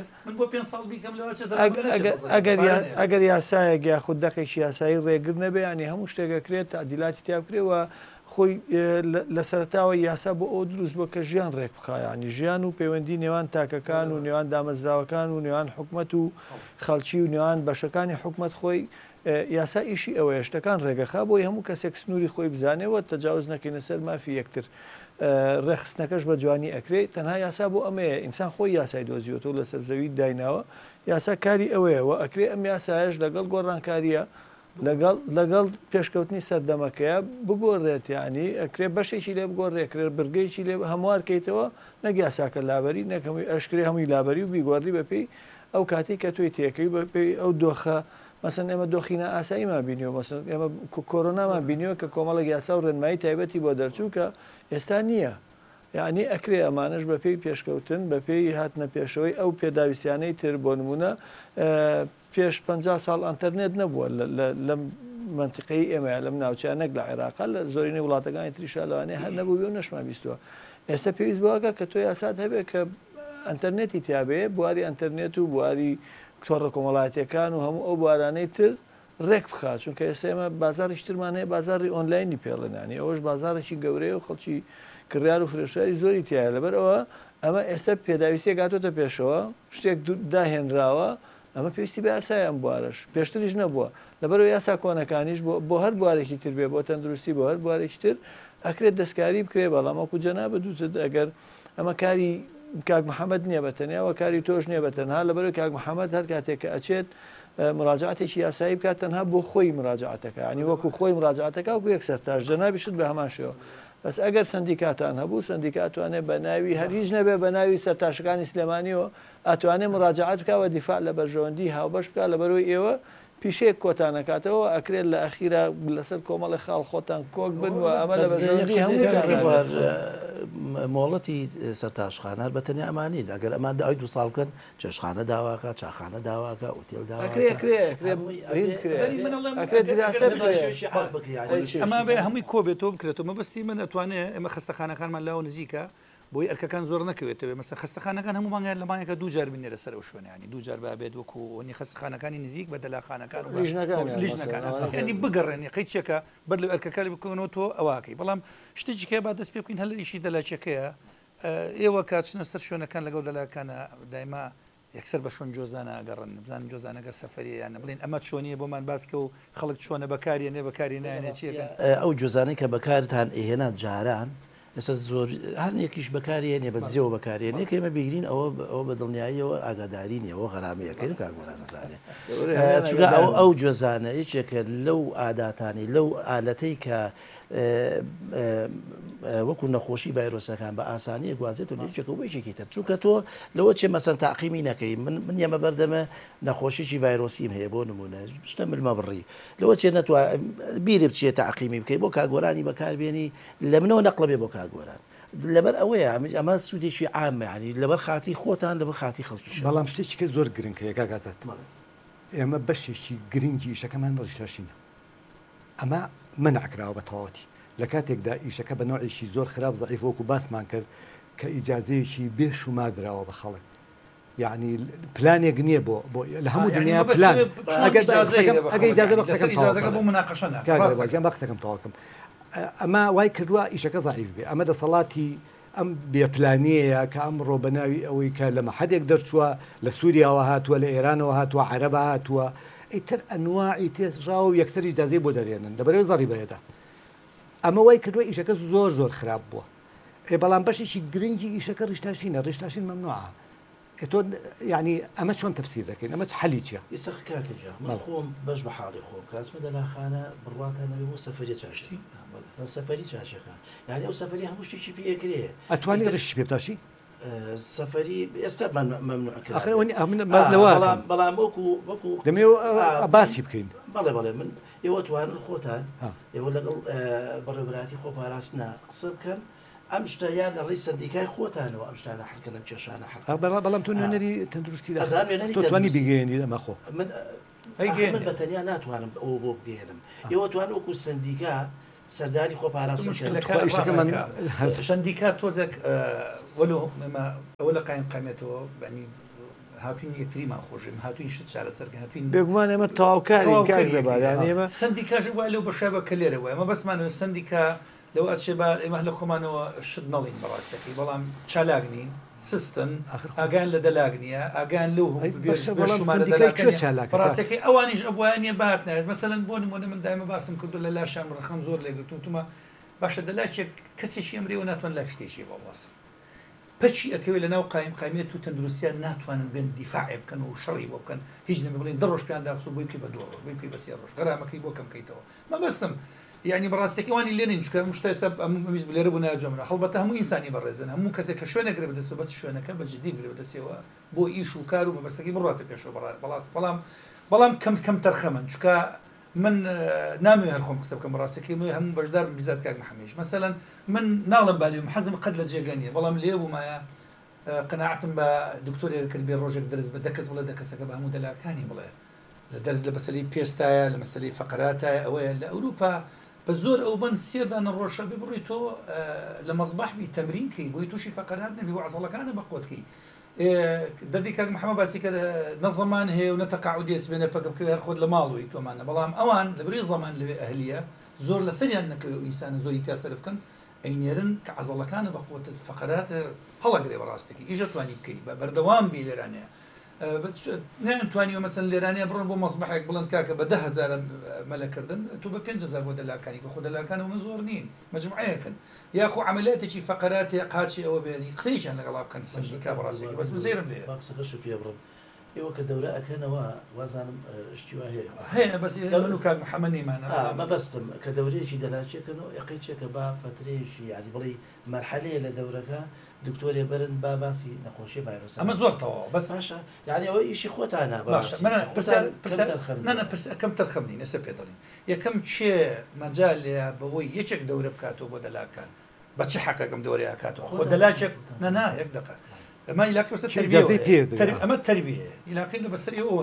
ئەگەر یاسایەک یاخود دەقێکی یاسایی ڕێگر نەبێ ینی هەموو شتێکەکرێت تعدیلاتی تیا بکرێەوە خۆی لە سەرتاوە یاسا بۆ ئەو دروست بۆ کە ژیان ڕێک بخایانی ژیان و پەیوەندی نێوان تاکەکان و نێوان دامەزراوەکان و نێوان حکومت و خەڵکی و نێوان بەشەکانی حکومت خۆی یاسا ئیشی ئەوەیە شتەکان ڕێگەخا بۆی هەموو کەسێک سنووری خۆی بزانێەوە تەجاوز نەکەینە سەر مافی یەکتر ڕێخستنەکەش بە جوانی ئەکرێت تەنها یاسا بۆ ئەمەیە ئینسان خۆی یاسای دۆزیوەەوە لەسەر زەوی دایناوە یاسا کاری ئەوەیەوە ئەکرێ ئەم یاسایش لەگەڵ گۆڕانکاریە لەگەڵ پێشکەوتنی سەردەمەکەیە بگۆڕێت ینی ئەکرێ بەشێکی لێ بگۆڕێکرێت برگەیکی لێ هەموارکەیتەوە نەک یاساکە لابەری نەکەمی ئەشکری هەمووی لابەری و بیگۆڕی بەپێی ئەو کاتی کە توی تێکەی بەپێی ئەو دۆخە مەسن ئێمە دۆخینە ئاساییمان بینیەوە مەسن ئێمە کۆرۆنامان بینیەوە کە کۆمەڵک یاسا و ڕێنمایی تایبەتی بۆ دەرچوو کە ئێستا نییە یعنی ئەکرێ ئەمانش بەپێی پێشکەوتن بەپێی هاتنە پێشەوەی ئەو پێداویستیانەی تر بۆ نمونە پێش پ ساڵ ئەتەرنێت نەبووە لە منطقەی ئێمە لەم ناوچیانەک لە عێراق لە زۆرینەی وڵاتەکانی تریشالوانەیە هەر نەبوو و نەشمان بیستووە ئێستا پێویست بووەکە کە تۆ یاسات هەبێت کە ئەتەرنێتی تیاابێ بواری ئەتەرنێت و بواری کتۆڕە کۆمەڵاتیەکان و هەموو ئەو بوارانەی تر ڕێک بخات چونکە ئێستا ئێمە بازارێکی ترمان هەیە بازاری ئۆنلاینی پێڵێنانی ئەوەش بازارێکی گەورەیە و خەڵکی کڕیار و فرێشاری زۆری تایە لەبەر ئەوە ئەمە ئێستا پێداویستە گاتۆتە پێشەوە شتێک داهێنراوە ئەمە پێویستی بە یاسای ئەم بوارش پێشتریش نەبووە لەبەرەوە یاسا کۆنەکانیش بۆ هەر بوارێکی تر بێ بۆ تەندروستی بۆ هەر بوارێکی تر ئەکرێت دەستکاری بکرێ بەڵام ئەوکو جەنا بەدووتت ئەگەر ئەمە کاری کاک محەممەد نییە بەتەنیاوە کاری تۆش نییە بەتەنها لەبەرەوە کاک محەممەد هەر کاتێک کە ئەچێت مراجعاتێکی یاسایی بکات تەنها بۆ خۆی مراجعاتەکە ینی وەکو خۆی مراجعاتەکە وەکو یەکسەر تاش جەنابیشت بە هەمان شێوە بەس ئەگەر سندیکاتان هەبوو سندیکاتوانێت بە ناوی هەریج نەبێ بە ناوی سەرتاشەکانی سلێمانیەوە ئەتوانێت مراجعات بکەوە دیفاع لە بەرژەوەندی هاوبەش بکە لەبەرەوەی ئێوە پیشەیەک کۆتانەکاتەوە ئەکرێت لە ئەخیرا لەسەر کۆمەڵی خاڵ خۆتان کۆک بنوە ئەمە لە بەرژەوەندی هەموو مۆڵەتی سەرتاشخانە بەتەنیا ئەمانی ئەگەر ئەمان داوای دو ساڵکەن چێشخانە داواکە چاخانە داواکە ئوتێل ئەما بێ هەمووی کۆبێتەوە بکرێتەوە مەبەستی من ئەتوانێت ئێمە خستەخانەکانمان لاو نزیکە بۆی ئەرکەکان زۆر نەکەوێتەوە مەسە خستەخانەکان هەمومان لەمانەکە دووجار بینێ لەسەر شوێنانی دووجار بابێت وەکوۆنی خستەخانەکانی نزیک بە دەلاخانەکان لیژنەکان ینی بگەڕێنی قەیچێکە بەر لە ئەرکەکانی بکەونەوە تۆ ئەواکەی بەڵام شتێکی کە با دەست پێ بکەین هەل ئیشی دەلاچەکەیە ئێوە کاتچنە سەر شوێنەکان لەگەڵ دەلاکانە دایما یەکسەر بە شۆن جۆزانە ئەگەڕن بزانم جۆزانەکە سەفەریانە بڵین ئەمە چۆنیە بۆمان باسکە و خەڵک چۆنە بەکاریە نێ بەکاری نایێنێ چیەکەن ئەو جۆزانەی کە بەکارتان ئێهێنا جاران ئێستا زۆر هەر یەکیش بەکارێنێ بە جێەوە بەکارێنێ کە ئێمە بگرین ئەوە ئەوە بە دڵنیاییەوە ئاگاداری نیەوە غەرامەیەەکەین کاگۆران نزانێ چونکە ئەو ئەو جۆزانە یەکێکە لەو ئاداتانی لەو ئالەتەی کە وەکو نەخۆشی ڤایرۆسەکان بە ئاسانی گوازێت و لێکێکە وەیەکی تر چونکە تۆ لەوە چێ مەسەن تاقیمی نەکەی من ئێمە بەردەمە نەخۆشیی ڤایرۆسیم هەیە بۆ نمونە شتە ملمە بڕی لەوە چێ نەتوە بیرە بچێت تاقیمی بکەی بۆ کاگۆرانی بەکاربێنی لە منەوە نەقلبێ بۆ کاگۆران لەبەر ئەوەیە ئەمە سوودێکی عامەانی لەبەر خاتی خۆتان لەبەر خاتی خەڵکی بەڵام شتێکی کە زۆر گرنگکە کاگازات ئێمە بەشێکی گرنگی ئیشەکەمان ڕیشاشینە ئەمە منعکراوە بە تەواوەتی لە کاتێکدا ئیشەکە بە نوعێکی زۆر خراپ زەعیف وەکو باسمان کرد کە ئیجازەیەکی بێشومار درراوە بە خەڵک یعنی پلانێک نییە بۆ بۆ لە هەموو دنیا پلان بۆ مناقەشە بەقسەکەم تەواوکەم ئەمە وای کردووە ئیشەکە زەعیف بێ ئەمە دەسەڵاتی ئەم بێپلانەیە کە ئەمڕۆ بەناوی ئەوەی کە لە مەحەدێک دەرچووە لە سووریاوە هاتووە لە ئێرانەوە هاتووە عەرەبە هاتووە ئیتر ئەنواعی تێژاو و یەکسەری ئیجازەی بۆ دەرێنن دەبەرەوە زەڕی بەیەدا ئەمە وای کردووە ئیشەکە زۆر زۆر خراپ بووە بەڵام بەشێکی گرنگی ئیشەکە ڕیشتاشینە ڕیشتاشین مەمنوعە تۆ ینی ئەمە چۆن تەفسیر دەکەین ئەمە حەلی چییە؟ ئێسەخکاکەجا من خۆم بەش بە حاڵی خۆم کاتمە دەلاخانە بڕاتانەوێ بۆ سەفەری چاشتی سەفەری چاشەکان یعنی ئەو سەفەری هەموو شتێکی پێکرێ ئەتوانی ڕشی پێ بتاشی؟ سەفەری ئێستا مەمنوعکە بەڵام وەکو وەکو دەمێ باسی بکەین بەڵێ بەڵێ من ئێوە توانن خۆتان ئێوە لەگەڵ بەڕێبراتی خۆپاراستنە قسە بکەن ئەم شتەیان لە ڕێی سندیکای خۆتانەوە ئەم شتانە حەکەن ئەم کێشانە حەق بەڵام تۆ نوێنەری تەندروستی توانی بگەێنی ئەمە خۆ من من بە تەنیا ناتوانم ئەوە بۆ بگەێنم ئێوە توان وەکو سندیکا سەرداری خۆپاراسی سندیکا تۆزێک وەلو ئەوە لە قایم قامێتەوە بەنی هاتوین یەکتریمان خۆشم هاتوین شت چارەسەرکە هاتوین بێگومان ئێمە تاواکاری دەباران ئێمە سندیکاش وای لەو بەشە بە کە لێرەوە ئەمە بەسمانەوە سندیکا لەو ئەچێ با ئێمە لە خۆمانەوە شت نەڵین بەڕاستەکەی بەڵام چالاگنین سستن ئاگان لە دەلاگنیە ئاگان لەو بەڕاستەکەی ئەوانیش ئەوانیە بات نایێت مەسەلەن بۆ نمونە من دایمە باسم کردو لە لاشام ڕخەم زۆر لێگرتوم تومە باشە دەلاچێک کەسێکی ئەمرێەوە ناتوان لا فیتێکی بەڵاست پەچی ئەکەوێت لە ناو قایم قامێت و تەندروستیان ناتوانن بێن دیفاعێ بکەن و شەڕی بۆ بکەن هیچ نەبێ بڵێن دە ڕۆژ پێیان داخست و بۆی بکەی بە دوو ڕۆژ بۆی بکەی بە سێ ڕۆژ غەرامەکەی بۆ کەم بکەیتەوە مەبەستم یعنی بەڕاستێکی وانی لێنین چکە مشتە ئێستا ئەموویست لێرە بوو ناجەمرە هەڵبەتە هەموو ئینسانی بەڕێزن هەموو کەسێک کە شوێنەگرێ بەدەستەوە بەس شوێنەکە بە جدی گرێ بەدەستەوە بۆ ئیش و کار و مەبەستەکەی بڕاتە پێشەوە بەڵاست بەڵام بەڵام کەم کەم تەرخەمن چکە من نامێ هەر خۆم قسە بکەم بەڕاستەکەی هەموو بەشدارم بیزات کاک محەممیش مەسەلەن من ناڵم بالیم حەزم قەت لە جێگەنیە بەڵام لێ بوومایە قەناعەتم بە دکتۆرێک کرد بێ ڕۆژێک دەرز بە دەکەس بڵێ دەکەسەکە بە هەموو دەلاکانی بڵێ لە دەرز لە بەسەری پێستایە لە مەسەلەی فەقراتایە ئەوەیە لە ئەوروپا بە زۆر ئەو بن سێدانە ڕۆژە بێ بڕی تۆ لە مەزباحبی تەمرینکەی بۆی تووشی فەقرات نەبی و عەزەڵەکانە بە قۆتکەی دەردی کاک محەممەد باسی کە نە زەمان هەیە و نەتەقاعودی ئەسبێنە پەکە بکەوێت هەر خۆت لە ماڵەوەی تۆمانە بەڵام ئەوان لە بری زەمان لەوێ ئەهلیە زۆر لە سەریان نەکەوێت و ئینسانە زۆری تا سەرف بکەن ئەینێرن کە عەزەڵەکانە بە قوت فەقرات هەڵەگرێ بەڕاستێکی ئیژە توانی بکەی بە بەردەوام بی لێرانەیە ناتوانیوە مەسەن لێرانەیە بڕۆن بۆ مەزبەحێک بڵند کاکە بە ده هەزار مەلەکردن تو بە پێنج هەزار بۆ دەلاکانی بە خۆ دەلاکانەوە زۆر نین مەجموعەیەکن یاخۆ عەمەلیاتێکی فەقەراتێ قاچی ئەوە بێنی قسەیشیان لەگەڵا بکەن سەندیکا بەڕاستێکی بەس بزێرم لێ قسەکەش پێ بڕم ئێوە کە دەورە ئەکەنەوە وازانم شتیوا هەیە هەیە بەس من و کاک محەممەد نیمانە مەبەستم کە دەورەیەکی دەلاچێکن و یقیچێکە با فترەیەکی یعنی بڵێ مەرحەلەیە لە دەورەکە دکتۆرێ برن با باسی نەخۆشی ڤایرۆس ئەمە زۆر تەواو بەس باشە یعنی ئەوە ئیشی خۆتانە کەم تەرخەمنی نەسەر پێ دەڵین یەکەم چێ مەجال لێ بەوەی یەکێک دەورە بکاتەوە بۆ دەلاکان بە چه حەقەکەم دەورەیە کاتەوە خۆ دەلاچێک نەنا یەک دقە ئەمە علاقە بەسەر تەربیە ئەمە تەربیە علاقەی لە بەسەری ئەوە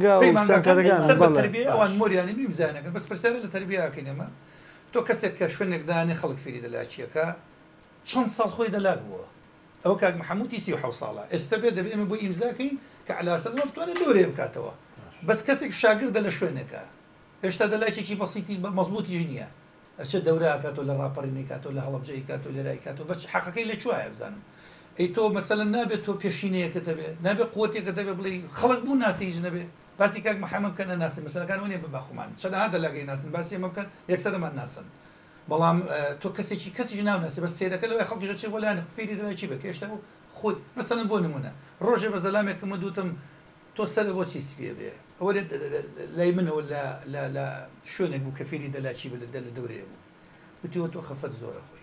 تەربیە ئەوان مۆریانی میمزانەکەن بەس پرسیارە لە تەربیەکەین ئەمە تۆ کەسێک کە شوێنێک دانێ خەڵک فێری دەلاچیەکە چەند ساڵ خۆی دەلاک بووە ئەو کاک محەممەدی سی و حەوت ساڵە ئێستا بێ دەبێ ئێمە بۆ ئیمزاکەین کە عەلا ئەساس بتوانێت دەورێ بکاتەوە بەس کەسێک شاگردە لە شوێنەکە هێشتا دەلاکێکی بەسیتی مەزبوطیش نییە ئەچێت دەورە کاتەوە لە ڕاپەڕینی کاتەوە لە هەڵەبجەی کاتەوە لێرای کاتەوە بەچ حەقەکەی لە کوایە بزانم ئەی تۆ مەسەلەن نابێت تۆ پێشینەیەکە دەبێ نابێت قوتێکە دەبێ بڵێ خەڵک بوو ناسی هیچ نەبێ باسی کاک محەممەد بکەن ناسن مەسەلەکان وێنێ بە باخومان چەندەها دەلاگەی ناسن باسی ئەمە بکەن یەکسەرمان ناسن بەڵام تۆ کەسێکی کەسیش ناوناسی بەس سێرەکە لەوەی خەڵکیش چێ بۆلایەن فێری دەلای بکە هێشتا خۆی مەسەلەن بۆ نمونە ڕۆژێ بە زەلامێکمە دوتم تۆ سەر بۆچی سپێ بێ ئەوە لای منەوە لە شوێنێک بوو کە فێری دەلاچی بە لە دەورەیە بوو وتیوە تۆ خەفەت زۆرە خۆی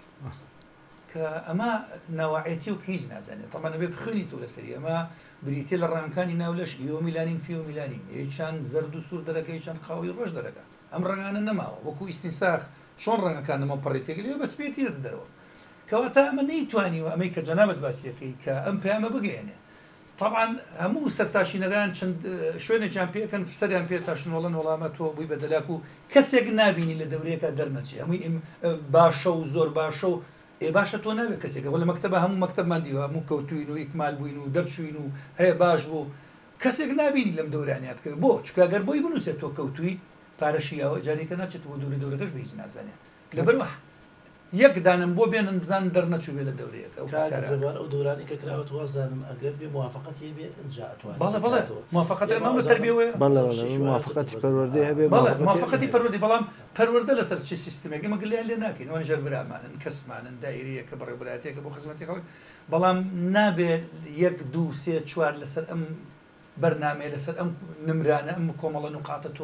کە ئەمە ناوەعەتی و هیچ نازانێت تەمانە بێ بخوێنی تۆ لەسەری ئەمە بریتێ لە ڕانکانی ناولەش ئیۆ میلانین فیۆ میلانین یەکیان زەرد و سوور دەرەکە یەکیان خاوی ڕۆژ دەرەکە ئەم ڕەنگانە نەماوە وەکو ئیستینساخ چۆن ڕەنگەکانەمە پەڕێتێکی لێ بە سپێتی دەرەوە کەواتە ئەمە نەیتوانیوە ئەمەی کە جەنابەت باسیەکەی کە ئەم پەیامە بگەێنێ طبعا هەموو سەرتاشینەکان چەند شوێنێکیان پێکەن سەریان پێ تاشنوڵەن وەڵامە تۆ بووی بە دەلاک و کەسێک نابینی لە دەورەیەکە دەرنەچێ هەمووی باشە و زۆر باشە و ئێ باشە تۆ نابێت کەسێکە وە لە مەکتەبە هەموو مەکتەبمان دیوە هەموو کەوتوین و ئیکمال بووین و دەرچوین و هەیە باش بوو کەسێک نابینی لەم دەورانیا بکە بۆ چکەگەر بۆی بنووسێت تۆ کەوتوی پارەشیەوە جارێکە ناچێت بۆ دوورە دەورەکەش بە هیچ نازانێت لەبەرەوە یەک دانم بۆ بێنن بزان دەرنەچوو بێ لە دەورەیەکە ئەو دورانی کە کراوە وازانم ئەگەر بێ موافقەتی بێ بەڵێ بەڵێ موافقەتی ئەمە تەربیەوە موافقەتی پەروەردەی هەبێ بەڵێ موافقەتی پەروەردەی بەڵام پەروەردە لەسەر چی سیستمێک ئێمە گلیان لێ ناکەین ئەوان ژەر برامانن کەسمانن دایرەیەکە بەڕێبراتێکە بۆ خزمەتی خەڵک بەڵام نابێت یەک دوو سێ چوار لەسەر ئەم بەرنامەیە لەسەر ئەم نمرانە ئەم کۆمەڵە نوقاتە تۆ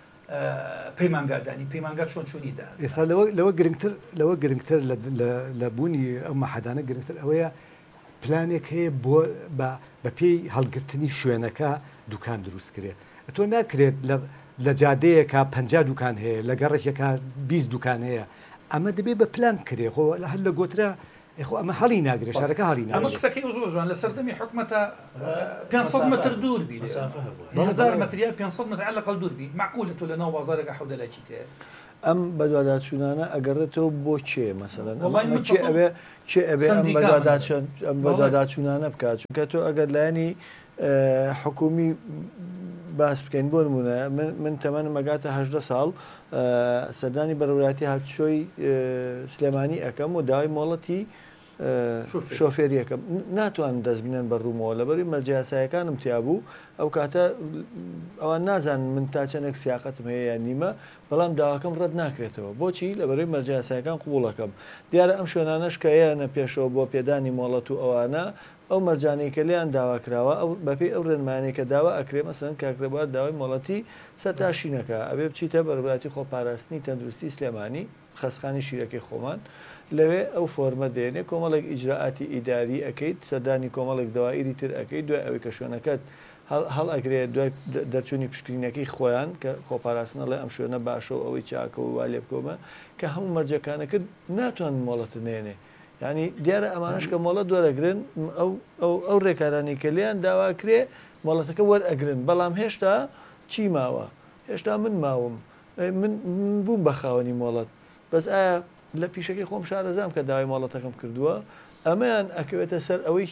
پەیمانگادانی پەیمانگا چۆن چوونیدا ئێستا لەوە گرنگتر لەوە گرنگتر لە بوونی ئەو مەحەدانە گرنگتر ئەوەیە پلانێک هەیە بۆ بە پێی هەڵگرتنی شوێنەکە دوکان دروست کرێت تۆ ناکرێت لە جادەیەکە پەنجا دوکان هەیە لە گەڕێکێکە بیست دوکان هەیە ئەمە دەبێت بە پلان کرێ خۆ هەر لە گۆترا خۆ ئەمە هەڵی ناگرێت شارەکە هەڵی ئەمە ناگرێت قسەکەی زۆر جوان لە سەردەمی حکومەتە پێنجسەد متر دوور بی هزار متریا پێنجسەد متر لەقەڵ دوور بی معقولە تۆ لە ناو بازارێکە حەودەلاکی تێ ئەم بەدواداچوونانە ئەگەڕێتەوە بۆ چێ مەسەلەن چێ ئەبێ چێ ئەبێ ئەم بەدواداچوونانە بکات چونکە تۆ ئەگەر لایەنی حکومی باس بکەین بۆ نمونە من تەمەنم مەگاتە هەژدە ساڵ سەردانی بەڕێوەتی هاتوچۆی سلێمانی ئەەکەم و داوای مۆڵەتی شۆفێریەکەم ناتوان دەستبینن بە ڕوومەوە لەبەری مەرجیاسایەکانم تیابوو ئەو کاتە ئەوان نازان من تا چەندێک سیاقەتم هەیە یان نیمە بەڵام داواکەم ڕەت ناکرێتەوە بۆچی لەبەرەوەی مەرجیاسایەکان قوبوڵەکەم دیارە ئەم شوێنانەش کە یانە پێشەوە بۆ پێدانی مۆڵەت و ئەوانە ئەو مەرجانەیەکە لیان داواکراوە ئەو بەپێی ئەو ڕێنمانەیەکە داوا ئەکرێ مەسەن کاکرێبوار داوای مۆڵەتی سەرتاشینەکە ئەبێ بچیتە بەڕێوەتی خۆپاراستنی تەندروستی سلێمانی خەسخانی شیرەکەی خۆمان لەوێ ئەو فۆرمە دێنێ کۆمەڵێک ئیجراعاتی ئیداری ئەەکەیت سەردانی کۆمەڵێک داوایری تر ئەەکەیت دوای ئەوەی کە شوێنەکەت هەڵ ئەگرێت دوای دەرچوونی پشکنینەکەی خۆیان کە خۆپاراستنە لە ئەم شوێنە باشە و ئەوەی چاکە و وا لێ بکۆمە کە هەموو مەرجەکانەکرد ناتوان مۆڵەت نێنێ ینی دیارە ئەمانش کە مۆڵەت وەرەگرن ئەو ڕێکارانی کە لیان داواکرێ مۆڵەتەکە وەرئەگرن بەڵام هێشتا چی ماوە هێشتا من ماوم من بووم بە خاوەنی مۆڵەت بەس ئایا لە پیشەکەی خۆم شارەزام کە داوای مۆڵەتەکەم کردووە ئەمەیان ئەکەوێتە سەر ئەوەی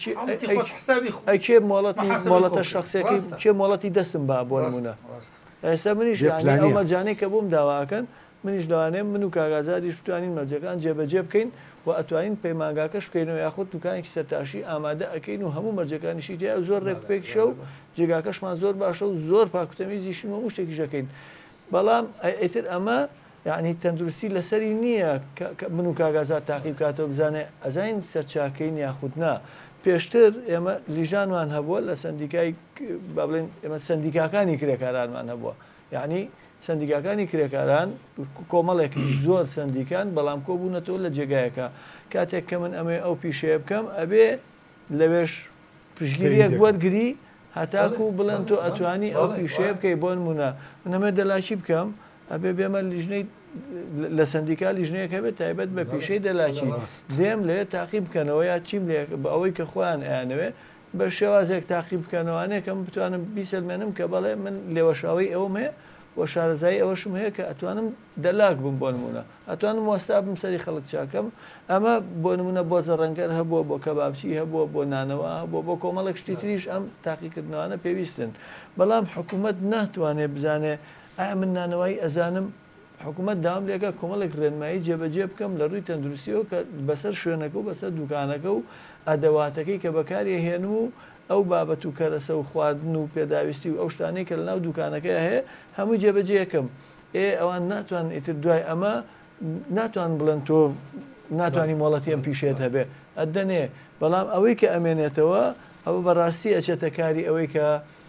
ئەیکێ مۆڵەتی مۆڵەتە شخصێکی چێ مۆڵەتی دەسم با بۆ نمونە ئێستا منیش ئەو مەرجانەی کە بووم داواکەن منیش لەوانەیە من و کاگازادیش بتوانین مەرجەکان جێبەجێ بکەین و ئەتوانین پەیمانگاکەش بکەینەوە یاخود دوکانێکی سەرتاشی ئامادە ئەەکەین و هەموو مەرجەکانیشی تیا زۆر ڕێکپێکشە و جێگاکەشمان زۆر باشە و زۆر پاکوتەمیزیشن و شتێکی ژەکەین بەڵام ئیتر ئەمە یعنی تەندروستی لەسەری نییە من و کاگازات تاقیب کاتەوە بزانێ ئەزین سەرچاکەین یاخودنا پێشتر ئێمە لیژانوان هەبووە لە سندیکای با بڵێن ئێمە سندیکاکانی کرێکارانمان هەبووە یعنی سندیکاکانی کرێکاران کۆمەڵێکی زۆر سندیکان بەڵام کۆبوونەتەوە لە جێگایەکە کاتێک کە من ئەمێ ئەو پیشەیە بکەم ئەبێ لەوێش پشگیریەک وەرگری هەتاکو بڵێن تۆ ئەتوانی ئەو پیشەیە بکەی بۆ نمونە من ئەمێ دەلاکی بکەم ئەبێ بێمە لیژنەی لە سندیکا لیژنەیەکە بێت تایبەت بە پیشەی دەلاکی دێم لێ تاقیب بکەنەوە یا چیم لێ بە ئەوەی کە خۆیان ئەیانەوێ بە شێوازێک تاقیب بکەنەوەانەیە کەم بتوانم بیسەلمێنم کە بەڵێ من لێوەشاوی ئەوم هەیە وە شارەزایی ئەوەشم هەیە کە ئەتوانم دەلاک بم بۆ نمونە ئەتوانم وەستا بم سەری خەڵک چاکەم ئەمە بۆ نمونە بۆ زەڕەنگەر هەبووە بۆ کەبابچی هەبووە بۆ نانەوە هەبووە بۆ کۆمەڵێک شتی تریش ئەم تاقیکردنەوەانە پێویستن بەڵام حکوومەت ناتوانێت بزانێ ئایا من نانەوەی ئەزانم حکوومەت دام لێکە کۆمەڵێک ڕێنمایی جێبەجێ بکەم لە ڕووی تەندروستیەوە کە بەسەر شوێنەکە و بەسەر دوکانەکە و ئەدەواتەکەی کە بەکاری هێن و ئەو بابەت و کەرەسە و خواردن و پێداویستی و ئەو شتانەی کە لە ناو دوکانەکە هەیە هەموو جێبەجێەکەم ئێ ئەوان ناتوان ئیتر دوای ئەمە ناتوان بڵێن تۆ ناتوانانی مۆڵەتی ئەم پیشێت هەبێ ئەدەنێ بەڵام ئەوەی کە ئەمێنێتەوە ئەوە بەڕاستی ئەچێتە کاری ئەوەی کە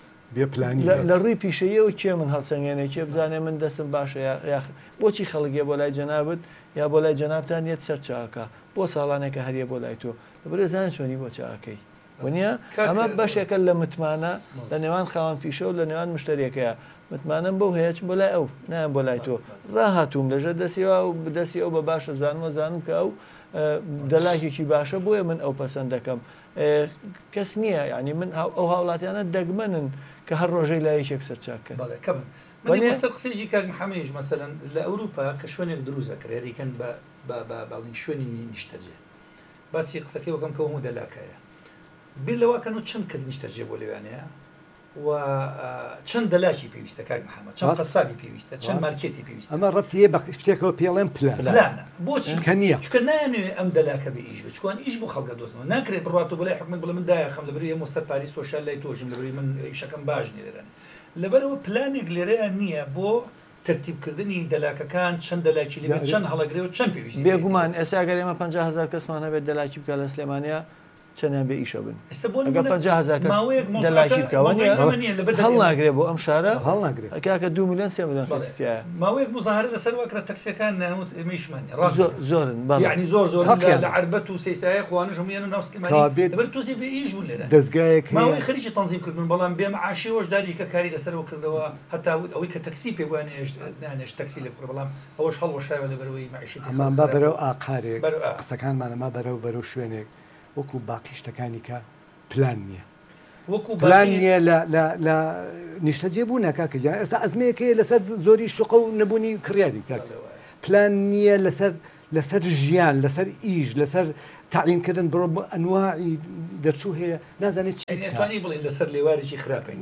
لە ڕووی پیشەیە و چێ من هەڵسەنگێنێ چێ بزانێ من دەستم باشە بۆچی خەڵگێ بۆ لای جەنابەت یا بۆ لای جەنابتان یەت سەر چاکە بۆ ساڵانێکە هەریە بۆ لای تۆ لەبەرێ زان چۆنی بۆ چاکەی وەنیە ئەمە بەشێکە لە متمانە لە نێوان خاوەن پیشە و لە نێوان مشتریەکەیە متمانم بەو هەیە بۆ لای ئەو نایان بۆ لای تۆ ڕاهاتوم لەژێر دەستیەوە و بدەستی ئەو بە باشە زانمە زانم کە ئەو دەلاکێکی باشە بۆیە من ئەو پەسەند دەکەم کەس نییە ینی من ئەو هاوڵاتیانە دەگمەنن کە هەر ڕۆژەی لایەکێک سەرچاکەن سەر قسێکی کاک محەمەدیش مەسەلەن لە ئەوروپا کە شوێنێک دروست دەکرێت ریکەن بە باڵین شوێنی نیشتەجێ باسی قسەکەی وەکەم کە هەموو دەلاکایە بیر لەواکەن و چەند کەس نیشتەجێ بۆ لەوانەیە و چەند دەلاشی پێویستە کاک محەمەد چەند قەسابی پێویستە چەند مارکێتی پێویستە ئەمە ڕەتیە بە شتێکەوە پێڵێن پلانە بۆچی کە نییە چکە نانوێ ئەم دەلاکە بە ئیش بچوان ئیش بۆ خەڵکە دۆستنەوە ناکرێت بڕات و بڵای حکومەت بڵێ من دایەخەم لەبەر ئێمە سەرپاری سۆشیال لای تۆژم لەبەری من ئیشەکەم باش نێرن لەبەرەوە پلانێک لێرەیە نییە بۆ ترتیبکردنی دەلاکەکان چەند دەلاکی لێبێت چەند هەڵەگرێ و چەند پێویستی بێگومان ئێستا گەر ئێمە پەنجا هەزار کەسمان هەبێت دەلاکی بکە لە سلێمانیا چەندیان بێ ئیشە بن ئێستا بۆ ئەگەر پەنجا هەزار کەس ماوەیەک دەلاکی بکەوە هەڵ ناگرێ بۆ ئەم شارە هەڵ ناگرێت کاکە دو میلیۆن سێ میلیۆن خستیایە ماوەیەک مزاهرە لەسەر وەکرە تەکسیەکان ناوت ئێمەیشمانی زۆرن یعنی زۆر زۆر لە عربەت و سەیسایە خوانش هەمویان ناو سلێمانی لەبەر تۆزی بێ ئیش بوون لێرە دەستگایەک ماوەی خەریکی تەنزیم کردن بەڵام بێمە عاشیەوەش داری کە کاری لەسەرەوە کردەوە هەتا ئەوەی کە تەکسی پێ بووە نانێش تەکسی لێ بخڕ بەڵام ئەوەش هەڵوەشایەوە لەبەرەوەی معیشەتی ئەمان با بەرەو ئاقارێک قسەکانمانەما بەرەو بەرەو شوێنێک وەکو باقی شتەکانی کە پلان نییە وەکو پلان نییە لە نیشتەجێ بوو ناکاکەجان ئێستا ئەزمەیەکەیە لەسەر زۆری شقە و نەبوونی کڕیاری کاک پلان نییە لەسەر لەسەر ژیان لەسەر ئیش لەسەر تعینکردن بڕۆ ئەنواعی دەرچوو هەیە نازانێت چیتوانی بڵێن لەسەر لێوارێکی خراپین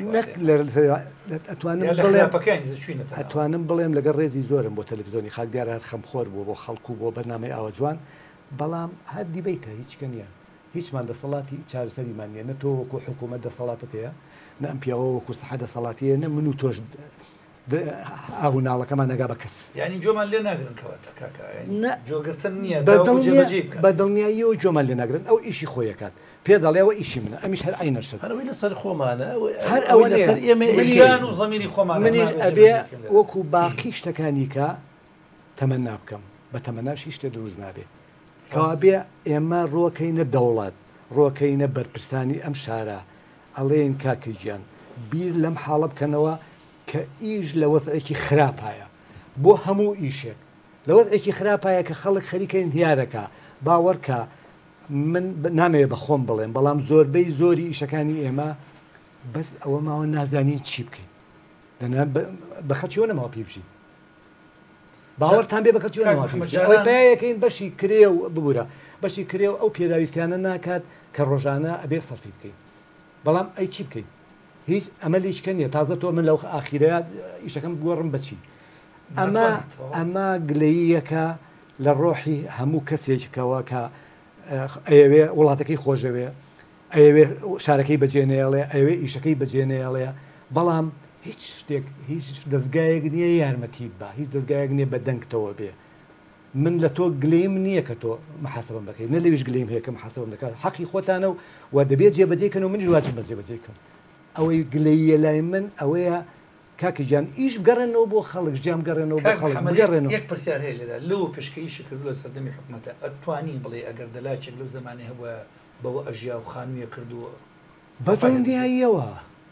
ئەتوانم بڵێم لەگەڵ ڕێزی زۆرم بۆ تەلەڤیزۆنی خاک دیارە هەر خەمخۆر بوو بۆ خەڵکو بۆ بەرنامەی ئاوە جوان بەڵام هەر دیبیتە هیچکە نییە هیچمان دەسەڵاتی چارەسەریمان نیە نە تۆ وەکو حکوومەت دەسەڵاتت هەیە نە ئەم پیاوە وەکو سەحە دەسەڵاتیە نە من و تۆش ئاو ناڵەکەمان نەگا بە کەس ینی جۆمان لێ ناگرن کەواتە کاکە جۆگرتن نییە بە دڵنیاییەوە جۆمان لێ ناگرن ئەو ئیشی خۆیەکات پێ دەڵێەوە ئیشی منە ئەمیش هەر ئاینەرشت هەروی لەسەر خۆمانە هەر ئەوە لەسەر ئێمە ژیان و زەمیری خۆمان منیش ئەبێ وەکو باقی شتەکانی کە تەمەنا بکەم بە تەمەناش هیچ شتێ دروست نابێ کەوا بێ ئێمە ڕۆکەینە دەوڵات ڕۆکەینە بەرپرسانی ئەم شارە ئەڵێن کاکە گیان بیر لەم حاڵە بکەنەوە کە ئیش لە وەزعێکی خراپایە بۆ هەموو ئیشێک لە وەزعێکی خراپایە کە خەڵک خەریکەین دیارەکە باوەڕکە من نامەوێت بە خۆم بڵێم بەڵام زۆربەی زۆری ئیشەکانی ئێمە بەس ئەوە ماوە نازانین چی بکەین بە خەچیۆ نەماوە پێ بژین باوەڕتان بێ بە خەچیۆنەوەیەکەین بەشی کرێ و ببوورە بەشی کرێ و ئەو پێداویستیانە ناکات کە ڕۆژانە ئەبێ سەرفی بکەین بەڵام ئەی چی بکەین هیچ ئەمە لیچکە نیە تازە تۆ من لەو ئاخیرەیە ئیشەکەم گۆڕم بەچی ئەمە ئەمە گلەییەکە لە ڕۆحی هەموو کەسێکەوە کە ئەوێ وڵاتەکەی خۆشەوێ ئەوێ شارەکەی بەجێنێڵێ ئەوێ ئیشەکەی بەجێنێڵێ بەڵام هیچ شتێک هیچ دەستگایەک نییە یارمەتیت بە هیچ دەستگایەک نییە بە دەنگتەوە بێ من لە تۆ گلیم نییە کە تۆ محاسبم بکەیت نە لەویش گلیم هەیە کە محاسبم دەکات حەقی خۆتانە و دەبێت جێبەجێکەن و منیش واجب بەجێبەجێکەم ئەوەی گلەیە لای من ئەوەیە کاکی گیان ئیش بگەڕێنەوە بۆ خەڵک ژیام گەڕێنەوە بۆ خەڵک بگەڕێنەوە یەک پرسیار هەیە لێرە لەوە پێشکەیشی کردو لە سەردەمی حکوومەتە ئەتوانین بڵێ ئەگەر دەلاچێک لەو زمانێ هەبووە بەوە ئەژیا و خانوویە کردووە بەدڵنیاییەوە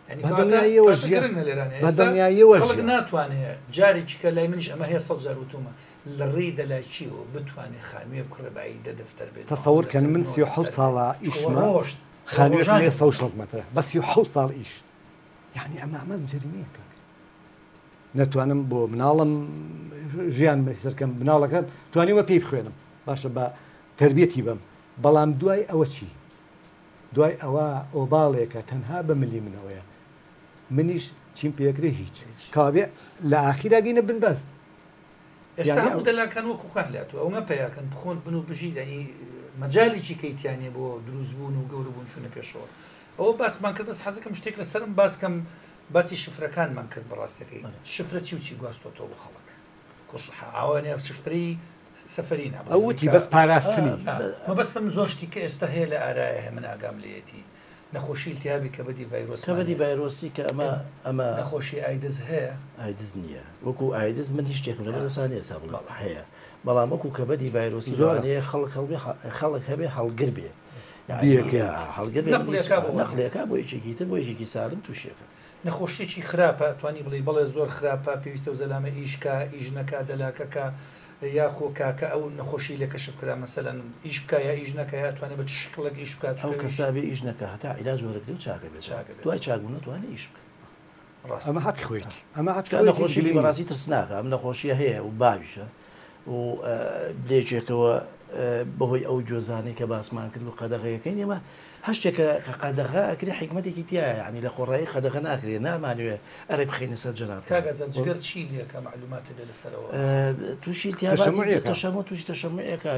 بەدڵنیاییەوە خەڵک ناتوانێت جارێکی کە لای منیش ئەمە هەیە سەد جار وتومە لە ڕێی دەلاچیەوە بتوانێت خانوویە بکڕێبایی دە دەفتەر بێت تەسەوورکەن من سی و حەوت ساڵە ئیشمە ڕۆژ خانوویەک لێ سەد و شەش مەترە بە سی و حەوت ساڵ ئیش یعنی ئەمە ئەمە جەریمەیە کاک نەتوانم بۆ مناڵم ژیان بەسەرکەم مناڵەکەم توانیوە پێی بخوێنم باشە بە تربیەتی بم بەڵام دوای ئەوە چی دوای ئەوە ئۆباڵێکە تەنها بە ملی منەوەیە منیش چیم پێکرێ هیچ کابێ لە ئاخیراگەینە بنبەست ئێستا هەموو دەلاکان وەکو خوان لاتوە ئەومە پێیاکەن بخۆن بن و بژی دەنی مەجاالێکی کەیتیانێ بۆ دروستبوون و گەورەبوون چوونە پێشەوە ئەوە باسمان کرد بەس حەزەکەم شتێک لەسەرم باسکەم باسی شفرەکانمان کرد بەڕاستەکەی شفرە چی و چی گواستۆتەوە بۆ خەڵک ئەوانێ شفری سەفەری نابڵێ ئەوتی بەس پاراستنی مەبەستم زۆر شتی کە ئێستا هەیە لە ئارایە هەیە من ئاگام لێتی نەخۆشی التیابی کەبەدی ڤایرۆس کەبەدی ڤایرۆسی کە ئەمە ئەمە نەخۆشی ئایدز هەیە ئایدز نییە وەکو ئایدز من هیچ شتێکم لەبەر دەسانی ئێستا بڵێ هەیە بەڵام وەکو کەبەدی ڤایرۆسی لەوانەیە خەڵک خەڵک هەبێ هەڵگر بێ هەڵگر بێ نەقلەکە بۆ یەکێکی تر بۆ یەکێکی سالم تووشێکە نەخۆشیێکی خراپە توانی بڵێ بەڵێ زۆر خراپە پێویستە و زەلامە ئیشکە ئیژنەکە دەلاکەکە یاخۆ کاکە ئەو نەخۆشی لە کەشف کرا مەسەلەن ئیش بکە یا ئیش نەکە یا توانێت بە شکڵک ئیش بکات ئەو کەسابێ ئیش نەکە هەتا عیلاج وەرەگرێ و چاکە بێت دوای چاکبوون نەتوانێت ئیش بکە ئەمە حەقی خۆیەتی ئەمە نەخۆشی بەڕاستی ترسناکە ئەم نەخۆشیە هەیە و باویشە و بلێکێکەوە بەهۆی ئەو جۆزانەی کە باسمان کرد و قەدەغەیەکەین ئێمە هەشتێکە کە قەدەغا ئەکرێ حکمەتێکی تایە ینی لە خۆڕایی قەدەغە ناکرێ نامانوێ ئەرێ بخینە سەر جەناب کاگەزەر چی لێکە معلوماتە لێ لەسەرەوە تووشی تەشەمە تووشی تەشەمەیەکە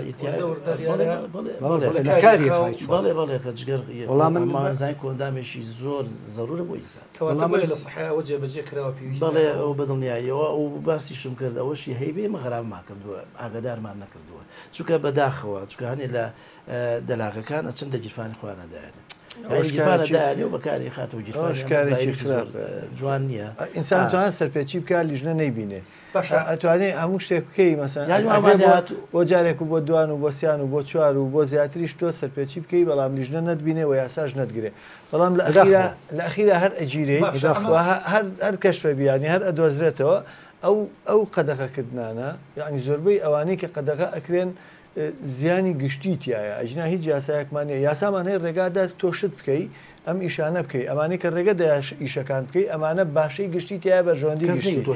بەڵێ بەڵێ کە جگەر وەڵامزای کۆندامێکی زۆر زەرورە بۆ ئیسان کەواتە لە سەحەوە جێبەجێ کراوە پێویست بەڵێ ئەو بەدڵنیاییەوە و باسیشم کرد ئەوەشی هەیبێ مەغرام کردووە ئاگدارمان نەکردووە چونکە بەداخەوە چکە هەنێ لە دەلاغەکان ئەچەندە گیرفانی خوانە دایانێت گیرفانە دایانێ و بەکاری خاتەوە گیرفانی جوان نییە ئینسان توان سەرپێکی بکە لیژنە نەیبینێ ئەتوانێت هەموو شتێک بکەی مەسەن بۆ جارێک و بۆ دوان و بۆ سیان و بۆ چوار و بۆ زیاتریش تۆ سەرپێکی بکەی بەڵام لیژنە نەتبینێ و یاساش نەتگرێ بەڵام لە ئەخیرا هەر ئەگیرێ هەر کەشفە بیانی هەر ئەدۆزرێتەوە ئەو ئەو قەدەغەکردانە یعنی زۆربەی ئەوانەی کە قەدەغە ئەکرێن زیانی گشتی تایە ئەجنا هیچ یاسایەکمانە یاسامان هەیە ڕێگادا تۆشت بکەی ئەم ئیشانە بکەی ئەمانی کە ڕێگە دەیاش ئیشەکان بکەی ئەمانە باشەی گشتی تایە بە ژۆندی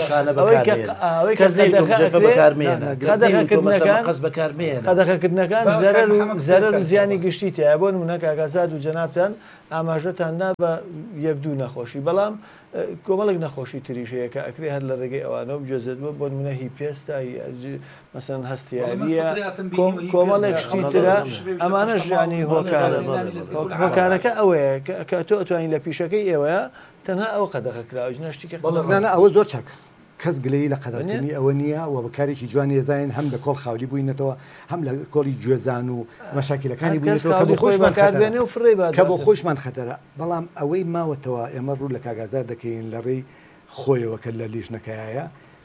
قەدەغەکردنەکان زەرەر و زیانی گشتی تایە بۆ نمونە کاگازاد و جەنابتان ئاماژەتاندا بە یەک دوو نەخۆشی بەڵام کۆمەڵک نەخۆشی تریشەیە کە ئەکرێ هەر لە ڕێگەی ئەوانە بجێزێت بۆ بۆ نمونە هی پێستا مەسەن هەستیاریە کۆمەڵێک شتی ترە ئەمانە ژیانی هۆکارە هۆکارەکە ئەوەیە کە تۆ ئەتوانین لە پیشەکەی ئێوەیە تەنها ئەوە قەدەغەکراوە نەشتێکە ئەوە زۆر چاک کەس گلەی لە قەدەکردنی ئەوە نییە و بەکارێکی جوان ێزانین هەم لە کۆڵ خاولی بووینەتەوە هەم لە کۆڵی گوێزان و مەشاکلەکانی بووینەوە فڕێ کە بۆ خۆشمان خەتەرە بەڵام ئەوەی ماوەتەوە ئێمە ڕوو لە کاگازار دەکەین لە ڕێی خۆیەوە کە لە لیژنەکەیە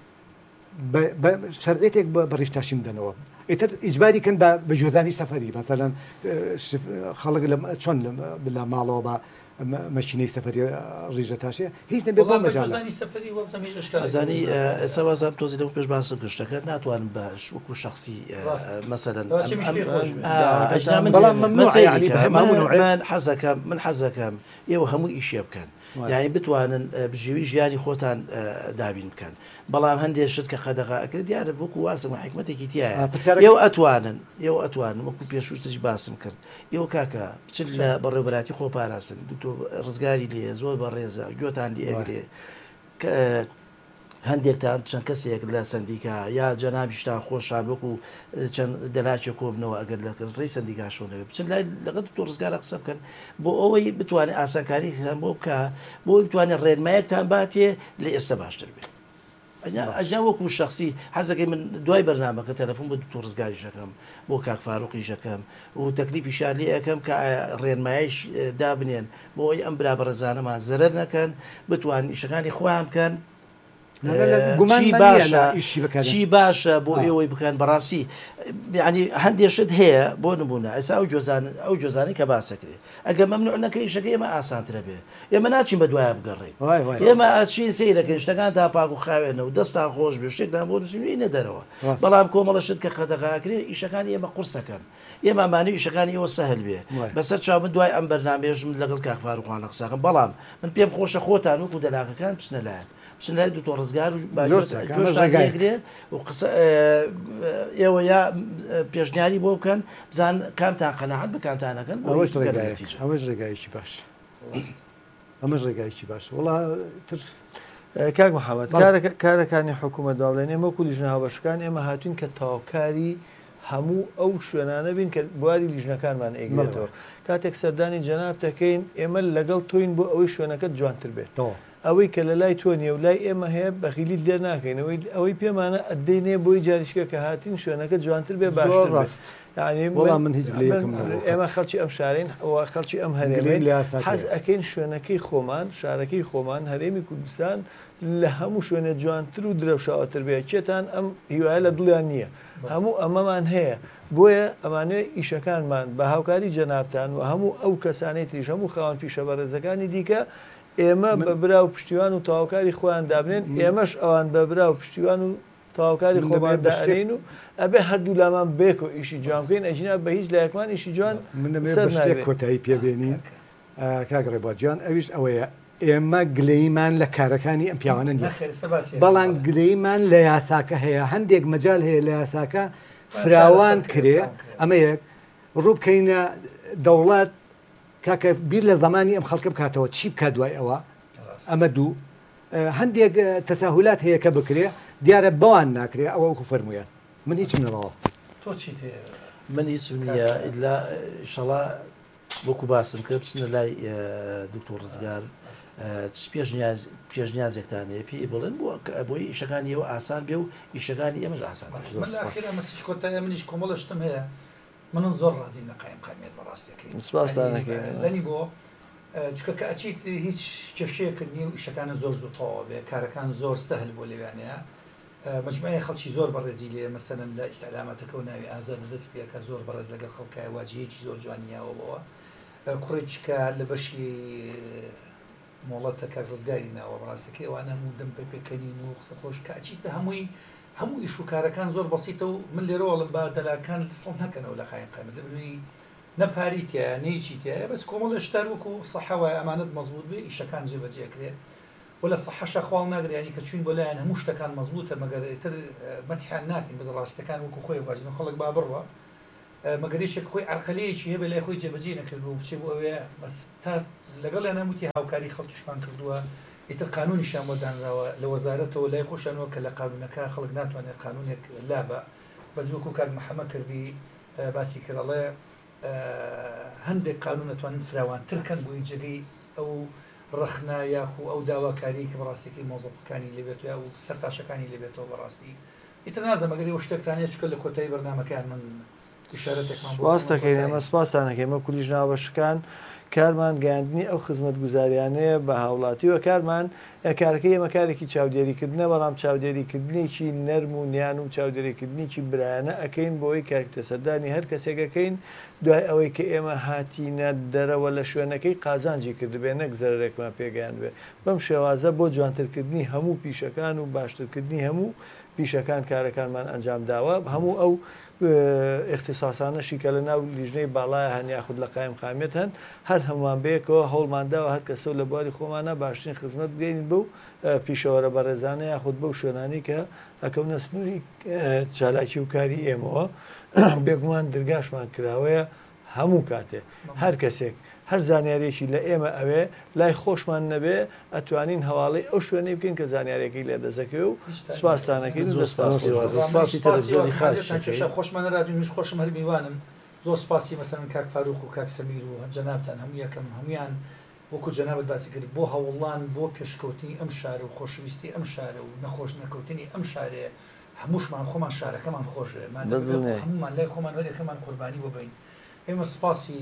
شەرێتێک بە ڕیشتاشیم دەنەوە ئیتر ئیجباری کەن بە جۆزانی سەفەری مەسەلەن خەڵک چۆن لە ماڵەوە بە مەشینەی سەفەری ڕیژە تاشەیە هیچ نەبێت بۆ مەجازانی سەفەری ئەزانی ئێستا وازام تۆزی لەو پێش باسم کردشتەکە ناتوانم بە وەکو شخصی مەسەلەن من حەزەکەم من حەزەکەم ئێوە هەموو ئیشێ بکەن یعنی بتوانن بژێوی ژیانی خۆتان دابین بکەن بەڵام هەندێک شت کە قەدەغا ئەکرێت دیارە بۆکو واسم و حکمەتێکی تایە ئێوە ئەتوانن ئێوە ئەتوانن وەکو پێشوشتەی باسم کرد ئێوە کاکە بچن لە بەڕێوەبەراتی خۆ پاراستن ڕزگاری لێ زۆر بە ڕێزە گوێتان لێ ئەگرێ هەندێکتان چەند کەسێک لە سندیکا یا جەنابیشتان خۆشان وەکو چەند دەلاچێک کۆبنەوە ئەگەر لە ڕێی سندیکاشۆنەوە بچن لای لەگەڵ تۆ ڕزگارە قسە بکەن بۆ ئەوەی بتوانێت ئاسانکاری بۆ بکە بۆ بتوانێت ڕێنمایەکتان باتێ لە ئێستا باشتر بێت ئەجا وەکو شخصی حەزەکەی من دوای بەرنامەکە تەلەفۆن بۆ تۆ ڕزگاریشەکەم بۆ کاک فاروقیشەکەم و تەکلیفی شارلی ئەەکەم کە ڕێنمایش دابنێن بۆ ئەوی ئەم برا بەڕێزانەمان زەرەر نەکەن بتوان ئیشەکانی خۆیان بکەن چی باشە بۆ ئێوەی بکەن بەڕاستی ینی هەندێشت هەیە بۆ نبوونە ئێستا ئەو ئەو جۆزانانی کە باسەکرێ ئەگە مەمنوع نەکە ئیشەکە ئێمە ئاسانترە بێ ئێمە ناچین بە دوایە بگەڕێین ئێمە ئاچین سیرەکەن شتەکان تا پاک و خاوێنەوە دەستان خۆش بێ شتێکدان بۆ نووسین نەدەرەوە بەڵام کۆمەڵەشت کە قەدەغاکرێ ئیشەکانی ئێمە قورسەکەن ئێمە ئەمانەی ئیشەکانی ئێوە سەهل بێ بەسەر چاو من دوای ئەم بەرنامێژ من لەگەڵ کاک فاروقیان قساکەم بەڵام من پێم خۆشە خۆتان وەکو دەلاکەکان بچنە لایەن بچن لای دوو تۆ ڕزگار و جۆشتانگرێ و ئێوە یا پێشنیاری بۆ بکەن بزان کامتان قەناعەت بکامتانەکەن ئەوەش ڕێگایکی باش ئەمەش ڕێگایکی باش وڵا کاک محەممەد کارەکانی حکوومەت داڵێنێ وەکو لیژنە هاوبەشەکان ئێمە هاتوین کە تاوکاری هەموو ئەو شوێنانە بین کە بواری لیژنەکانمان ئەیگرێتەوە کاتێک سەردانی جەناب دەکەین ئێمە لەگەڵ تۆین بۆ ئەوەی شوێنەکەت جوانتر بێت ئەوەی کە لە لای تۆ نیە و لای ئێمە هەیە بەخیلی لێ ناکەینەوەی ئەوەی پێمانە ئەدەینێ بۆی جاریشکە کە هاتین شوێنەکە جوانتر بێ باشتر ڕاست من هیچ ئێمە خەڵکی ئەم شارین ئەوە خەڵکی ئەم هەرێمی حەز ئەەکەین شوێنەکەی خۆمان شارەکەی خۆمان هەرێمی کوردستان لە هەموو شوێنە جوانتر و درەوشاوەتر بێ چێتان ئەم هیوایە لە دڵیان نییە هەموو ئەمەمان هەیە بۆیە ئەمانوێ ئیشەکانمان بە هاوکاری جەنابتان و هەموو ئەو کەسانەی تریش هەموو خاوەن پیشە بەڕێزەکانی دیکە ئێمە بە برا و پشتیوان و تاواکاری خۆیان دابنێن ئێمەش ئەوان بە برا و پشتیوان و تاواکاری خۆمان داین و ئەبێ هەردوو لامان بێک و ئیشی جوان بکەین ئەژینا بە هیچ لایەکمان ئیشی جوان شتێک کۆتایی پێبێنین کاگڕێباجیان ئەویش ئەوەیە ئێمە گلەیمان لە کارەکانی ئەم پیاوانە نیە بەڵام گلەیمان لە یاساکە هەیە هەندێک مەجال هەیە لە یاساکە فراوان کرێ ئەمە یەک ڕوو بکەینە دەوڵات کاکە بیر لە زمانی ئەم خەڵکە بکاتەوە چی بکە دوای ئەوە ئەمە دوو هەندێک تەساهولات هەیە کە بکرێ دیارە بەوان ناکرێ ئەوە وەکو فەرموویان من هیچ منەوە تۆ چیت من هیچ نییە ئیلا شەڵا وەکو باسم کرد بچنە لای دکتۆر ڕزگار پێشنیازێکتان هەیە پێی بڵێن بۆی ئیشەکانی ئێوە ئاسان بێ و ئیشەکانی ئێمەش ئاسان کۆتای منیش کۆمەڵەشتم هەیە منم زۆر ڕازیم لە قایم قامێت بەڕاستەکەی زەنی بۆ چکە کە ئەچیت هیچ کێشەیەکرد نیە و ئیشەکانە زۆر زوو تەواو بێ کارەکان زۆر سەهل بۆ لەوانەیە مجموعەیە خەڵکی زۆر بەڕێزی لێ مەسەرەن لە ئیسعلامەتەکە و ناوی ئازاد دەست پێکە زۆر بەڕێز لەگەڵ خەڵکای واجهەیەکی زۆر جوانیاوە بەوە کوڕێککە لە بەشی مۆڵەتەکە ڕزگاری ناوە بەڕاستەکەی ئەوانە و دەم پێ پێکەنین و قسە خۆش کە ئەچیتە هەمووی هەموو ئیش و کارەکان زۆر بەسیتە و من لێرەوەڵم با دەلاکان سڵ نەکەنەوە لە قایم قامێت لەبنی نەپاری تایە نەیچی تایە بەس کۆمەڵە شتار وەکو سەحەوای ئەمانەت مەزبوط بێ ئیشەکان جێبەجێکرێت و لە سەحەشە خواڵ ناگرێنی کە چوین بۆ لایەن هەموو شتەکان مەزبوطە مەگەر تر مەتحیان ناکەین بەز ڕاستەکان وەکو خۆی واژن خەڵک با بڕوە مەگەریشێک خۆی عەرقەلەیەکی هەیە بە لای خۆی جێبەجێ نەکردبوو بچێ بۆ ئەوەیە بەس تا لەگەڵ یان هەمووتی هاوکاری خەڵکیشمان کردووە ئیتر قانونیشان بۆ دانراوە لە وەزارەتەوە لای خۆشانەوە کە لە قانونەکە خەڵک ناتوانێت قانونێک لابە بەس وەکو کاک محەممەد کردی باسی کردەڵێ هەندێک قانون نتوانن فراوانترکەن بۆی جێگەی ئەو ڕخنا یاخو ئەو داواکاری کە بەڕاستێکی مۆزەفەکانی لێبێت و سەرتاشەکانی لێبێتەوە بەڕاستی ئیتر نازەمەگەری ئەو شتێکتانەیە چکە لە کۆتایی بەرنامەکان من ئیشارەتێکمان بۆ ڕاستەکەی ئێمە سپاسدانەکەی ئێمە کولیژ ناوبەشەکان کارمان گەیاندنی ئەو خزمەت گوزاریانەیە بە هاوڵاتیوە کارمان کارەکەی ئێمە کارێکی چاودێریکردنە بەڵام چاودێریکردنێکی نەرم و نیان و چاودێریکردنیی برایانە ئەەکەین بۆی کارکتە سەردانی هەر کەسێکەکەین دوای ئەوەی کە ئێمە هاتیینە دەرەوە لە شوێنەکەی قازانجی کردبێ نەک زەرێکمان پێگەیان بێ بەم شێوازە بۆ جوانترکردنی هەموو پیشەکان و باشترکردنی هەموو پیشەکان کارەکانمان ئەنجام داوە هەموو ئەو اختصاسانەشی کە لە ناو لیژنەی باڵایە هەن یاخود لە قایم قامێت هەن هەر هەمووان بەیەکەوە هەوڵمانداوە هەر کەسە و لە بواری خۆمانە باشترین خزمەت بگەین بەو پیشەوەرە بەڕێزانە یاخود بەو شوێنانی کە ئەکەونە سنووری چالاکی و کاری ئێمەوە بێگومان دەرگاشمان کراوەیە هەموو کاتێ هەر کەسێک هەر زانیارێکی لە ئێمە ئەوێ لای خۆشمان نەبێ ئەتوانین هەواڵی ئەو شوێنەی بکەین کە زانیارێکی لێ دەزەکەی و سوپاسدانەکەی سپاسی تەلەڤیزیۆنی خارجی خۆشمانە رادیۆ میش خۆشم هەر میوانم زۆر سپاسی مەسەرەن کاک فاروق و کاک سەمیر و جەنابتان هەموو یەکەم هەمویان وەکو جەنابەت باسی کرد بۆ هەوڵان بۆ پێشکەوتنی ئەم شارە و خۆشەویستی ئەم شارە و نەخۆش نەکەوتنی ئەم شارێ هەمووشمان خۆمان شارەکەمان خۆشێ هەمومان لای خۆمان وەرێکەمان قوربانی بۆ بین ئێمە سپاسی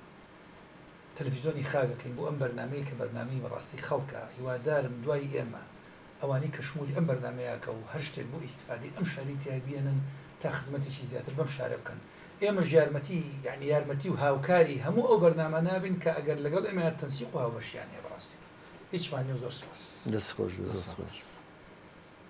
تەلەڤیزیۆنی خاگەکەین بۆ ئەم بەرنامەیە کە بەرنامەی بەڕاستی خەڵکە هیوادارم دوای ئێمە ئەوانەی کە شمولی ئەم بەرنمەیەکە و هەر شتێک بۆ ئیسفادی ئەم شاری تیابێنن تا خزمەتێکی زیاتر بەم شارە بکەن ئێمەش یارمەتی یعنی یارمەتی و هاوکاری هەموو ئەو بەرنامە نابین کە ئەگەر لەگەڵ ئێمە تەنسیق و هاوبەشیان هەیە بەڕاستی هیچمان نیە زۆر سپاس دەست خۆش.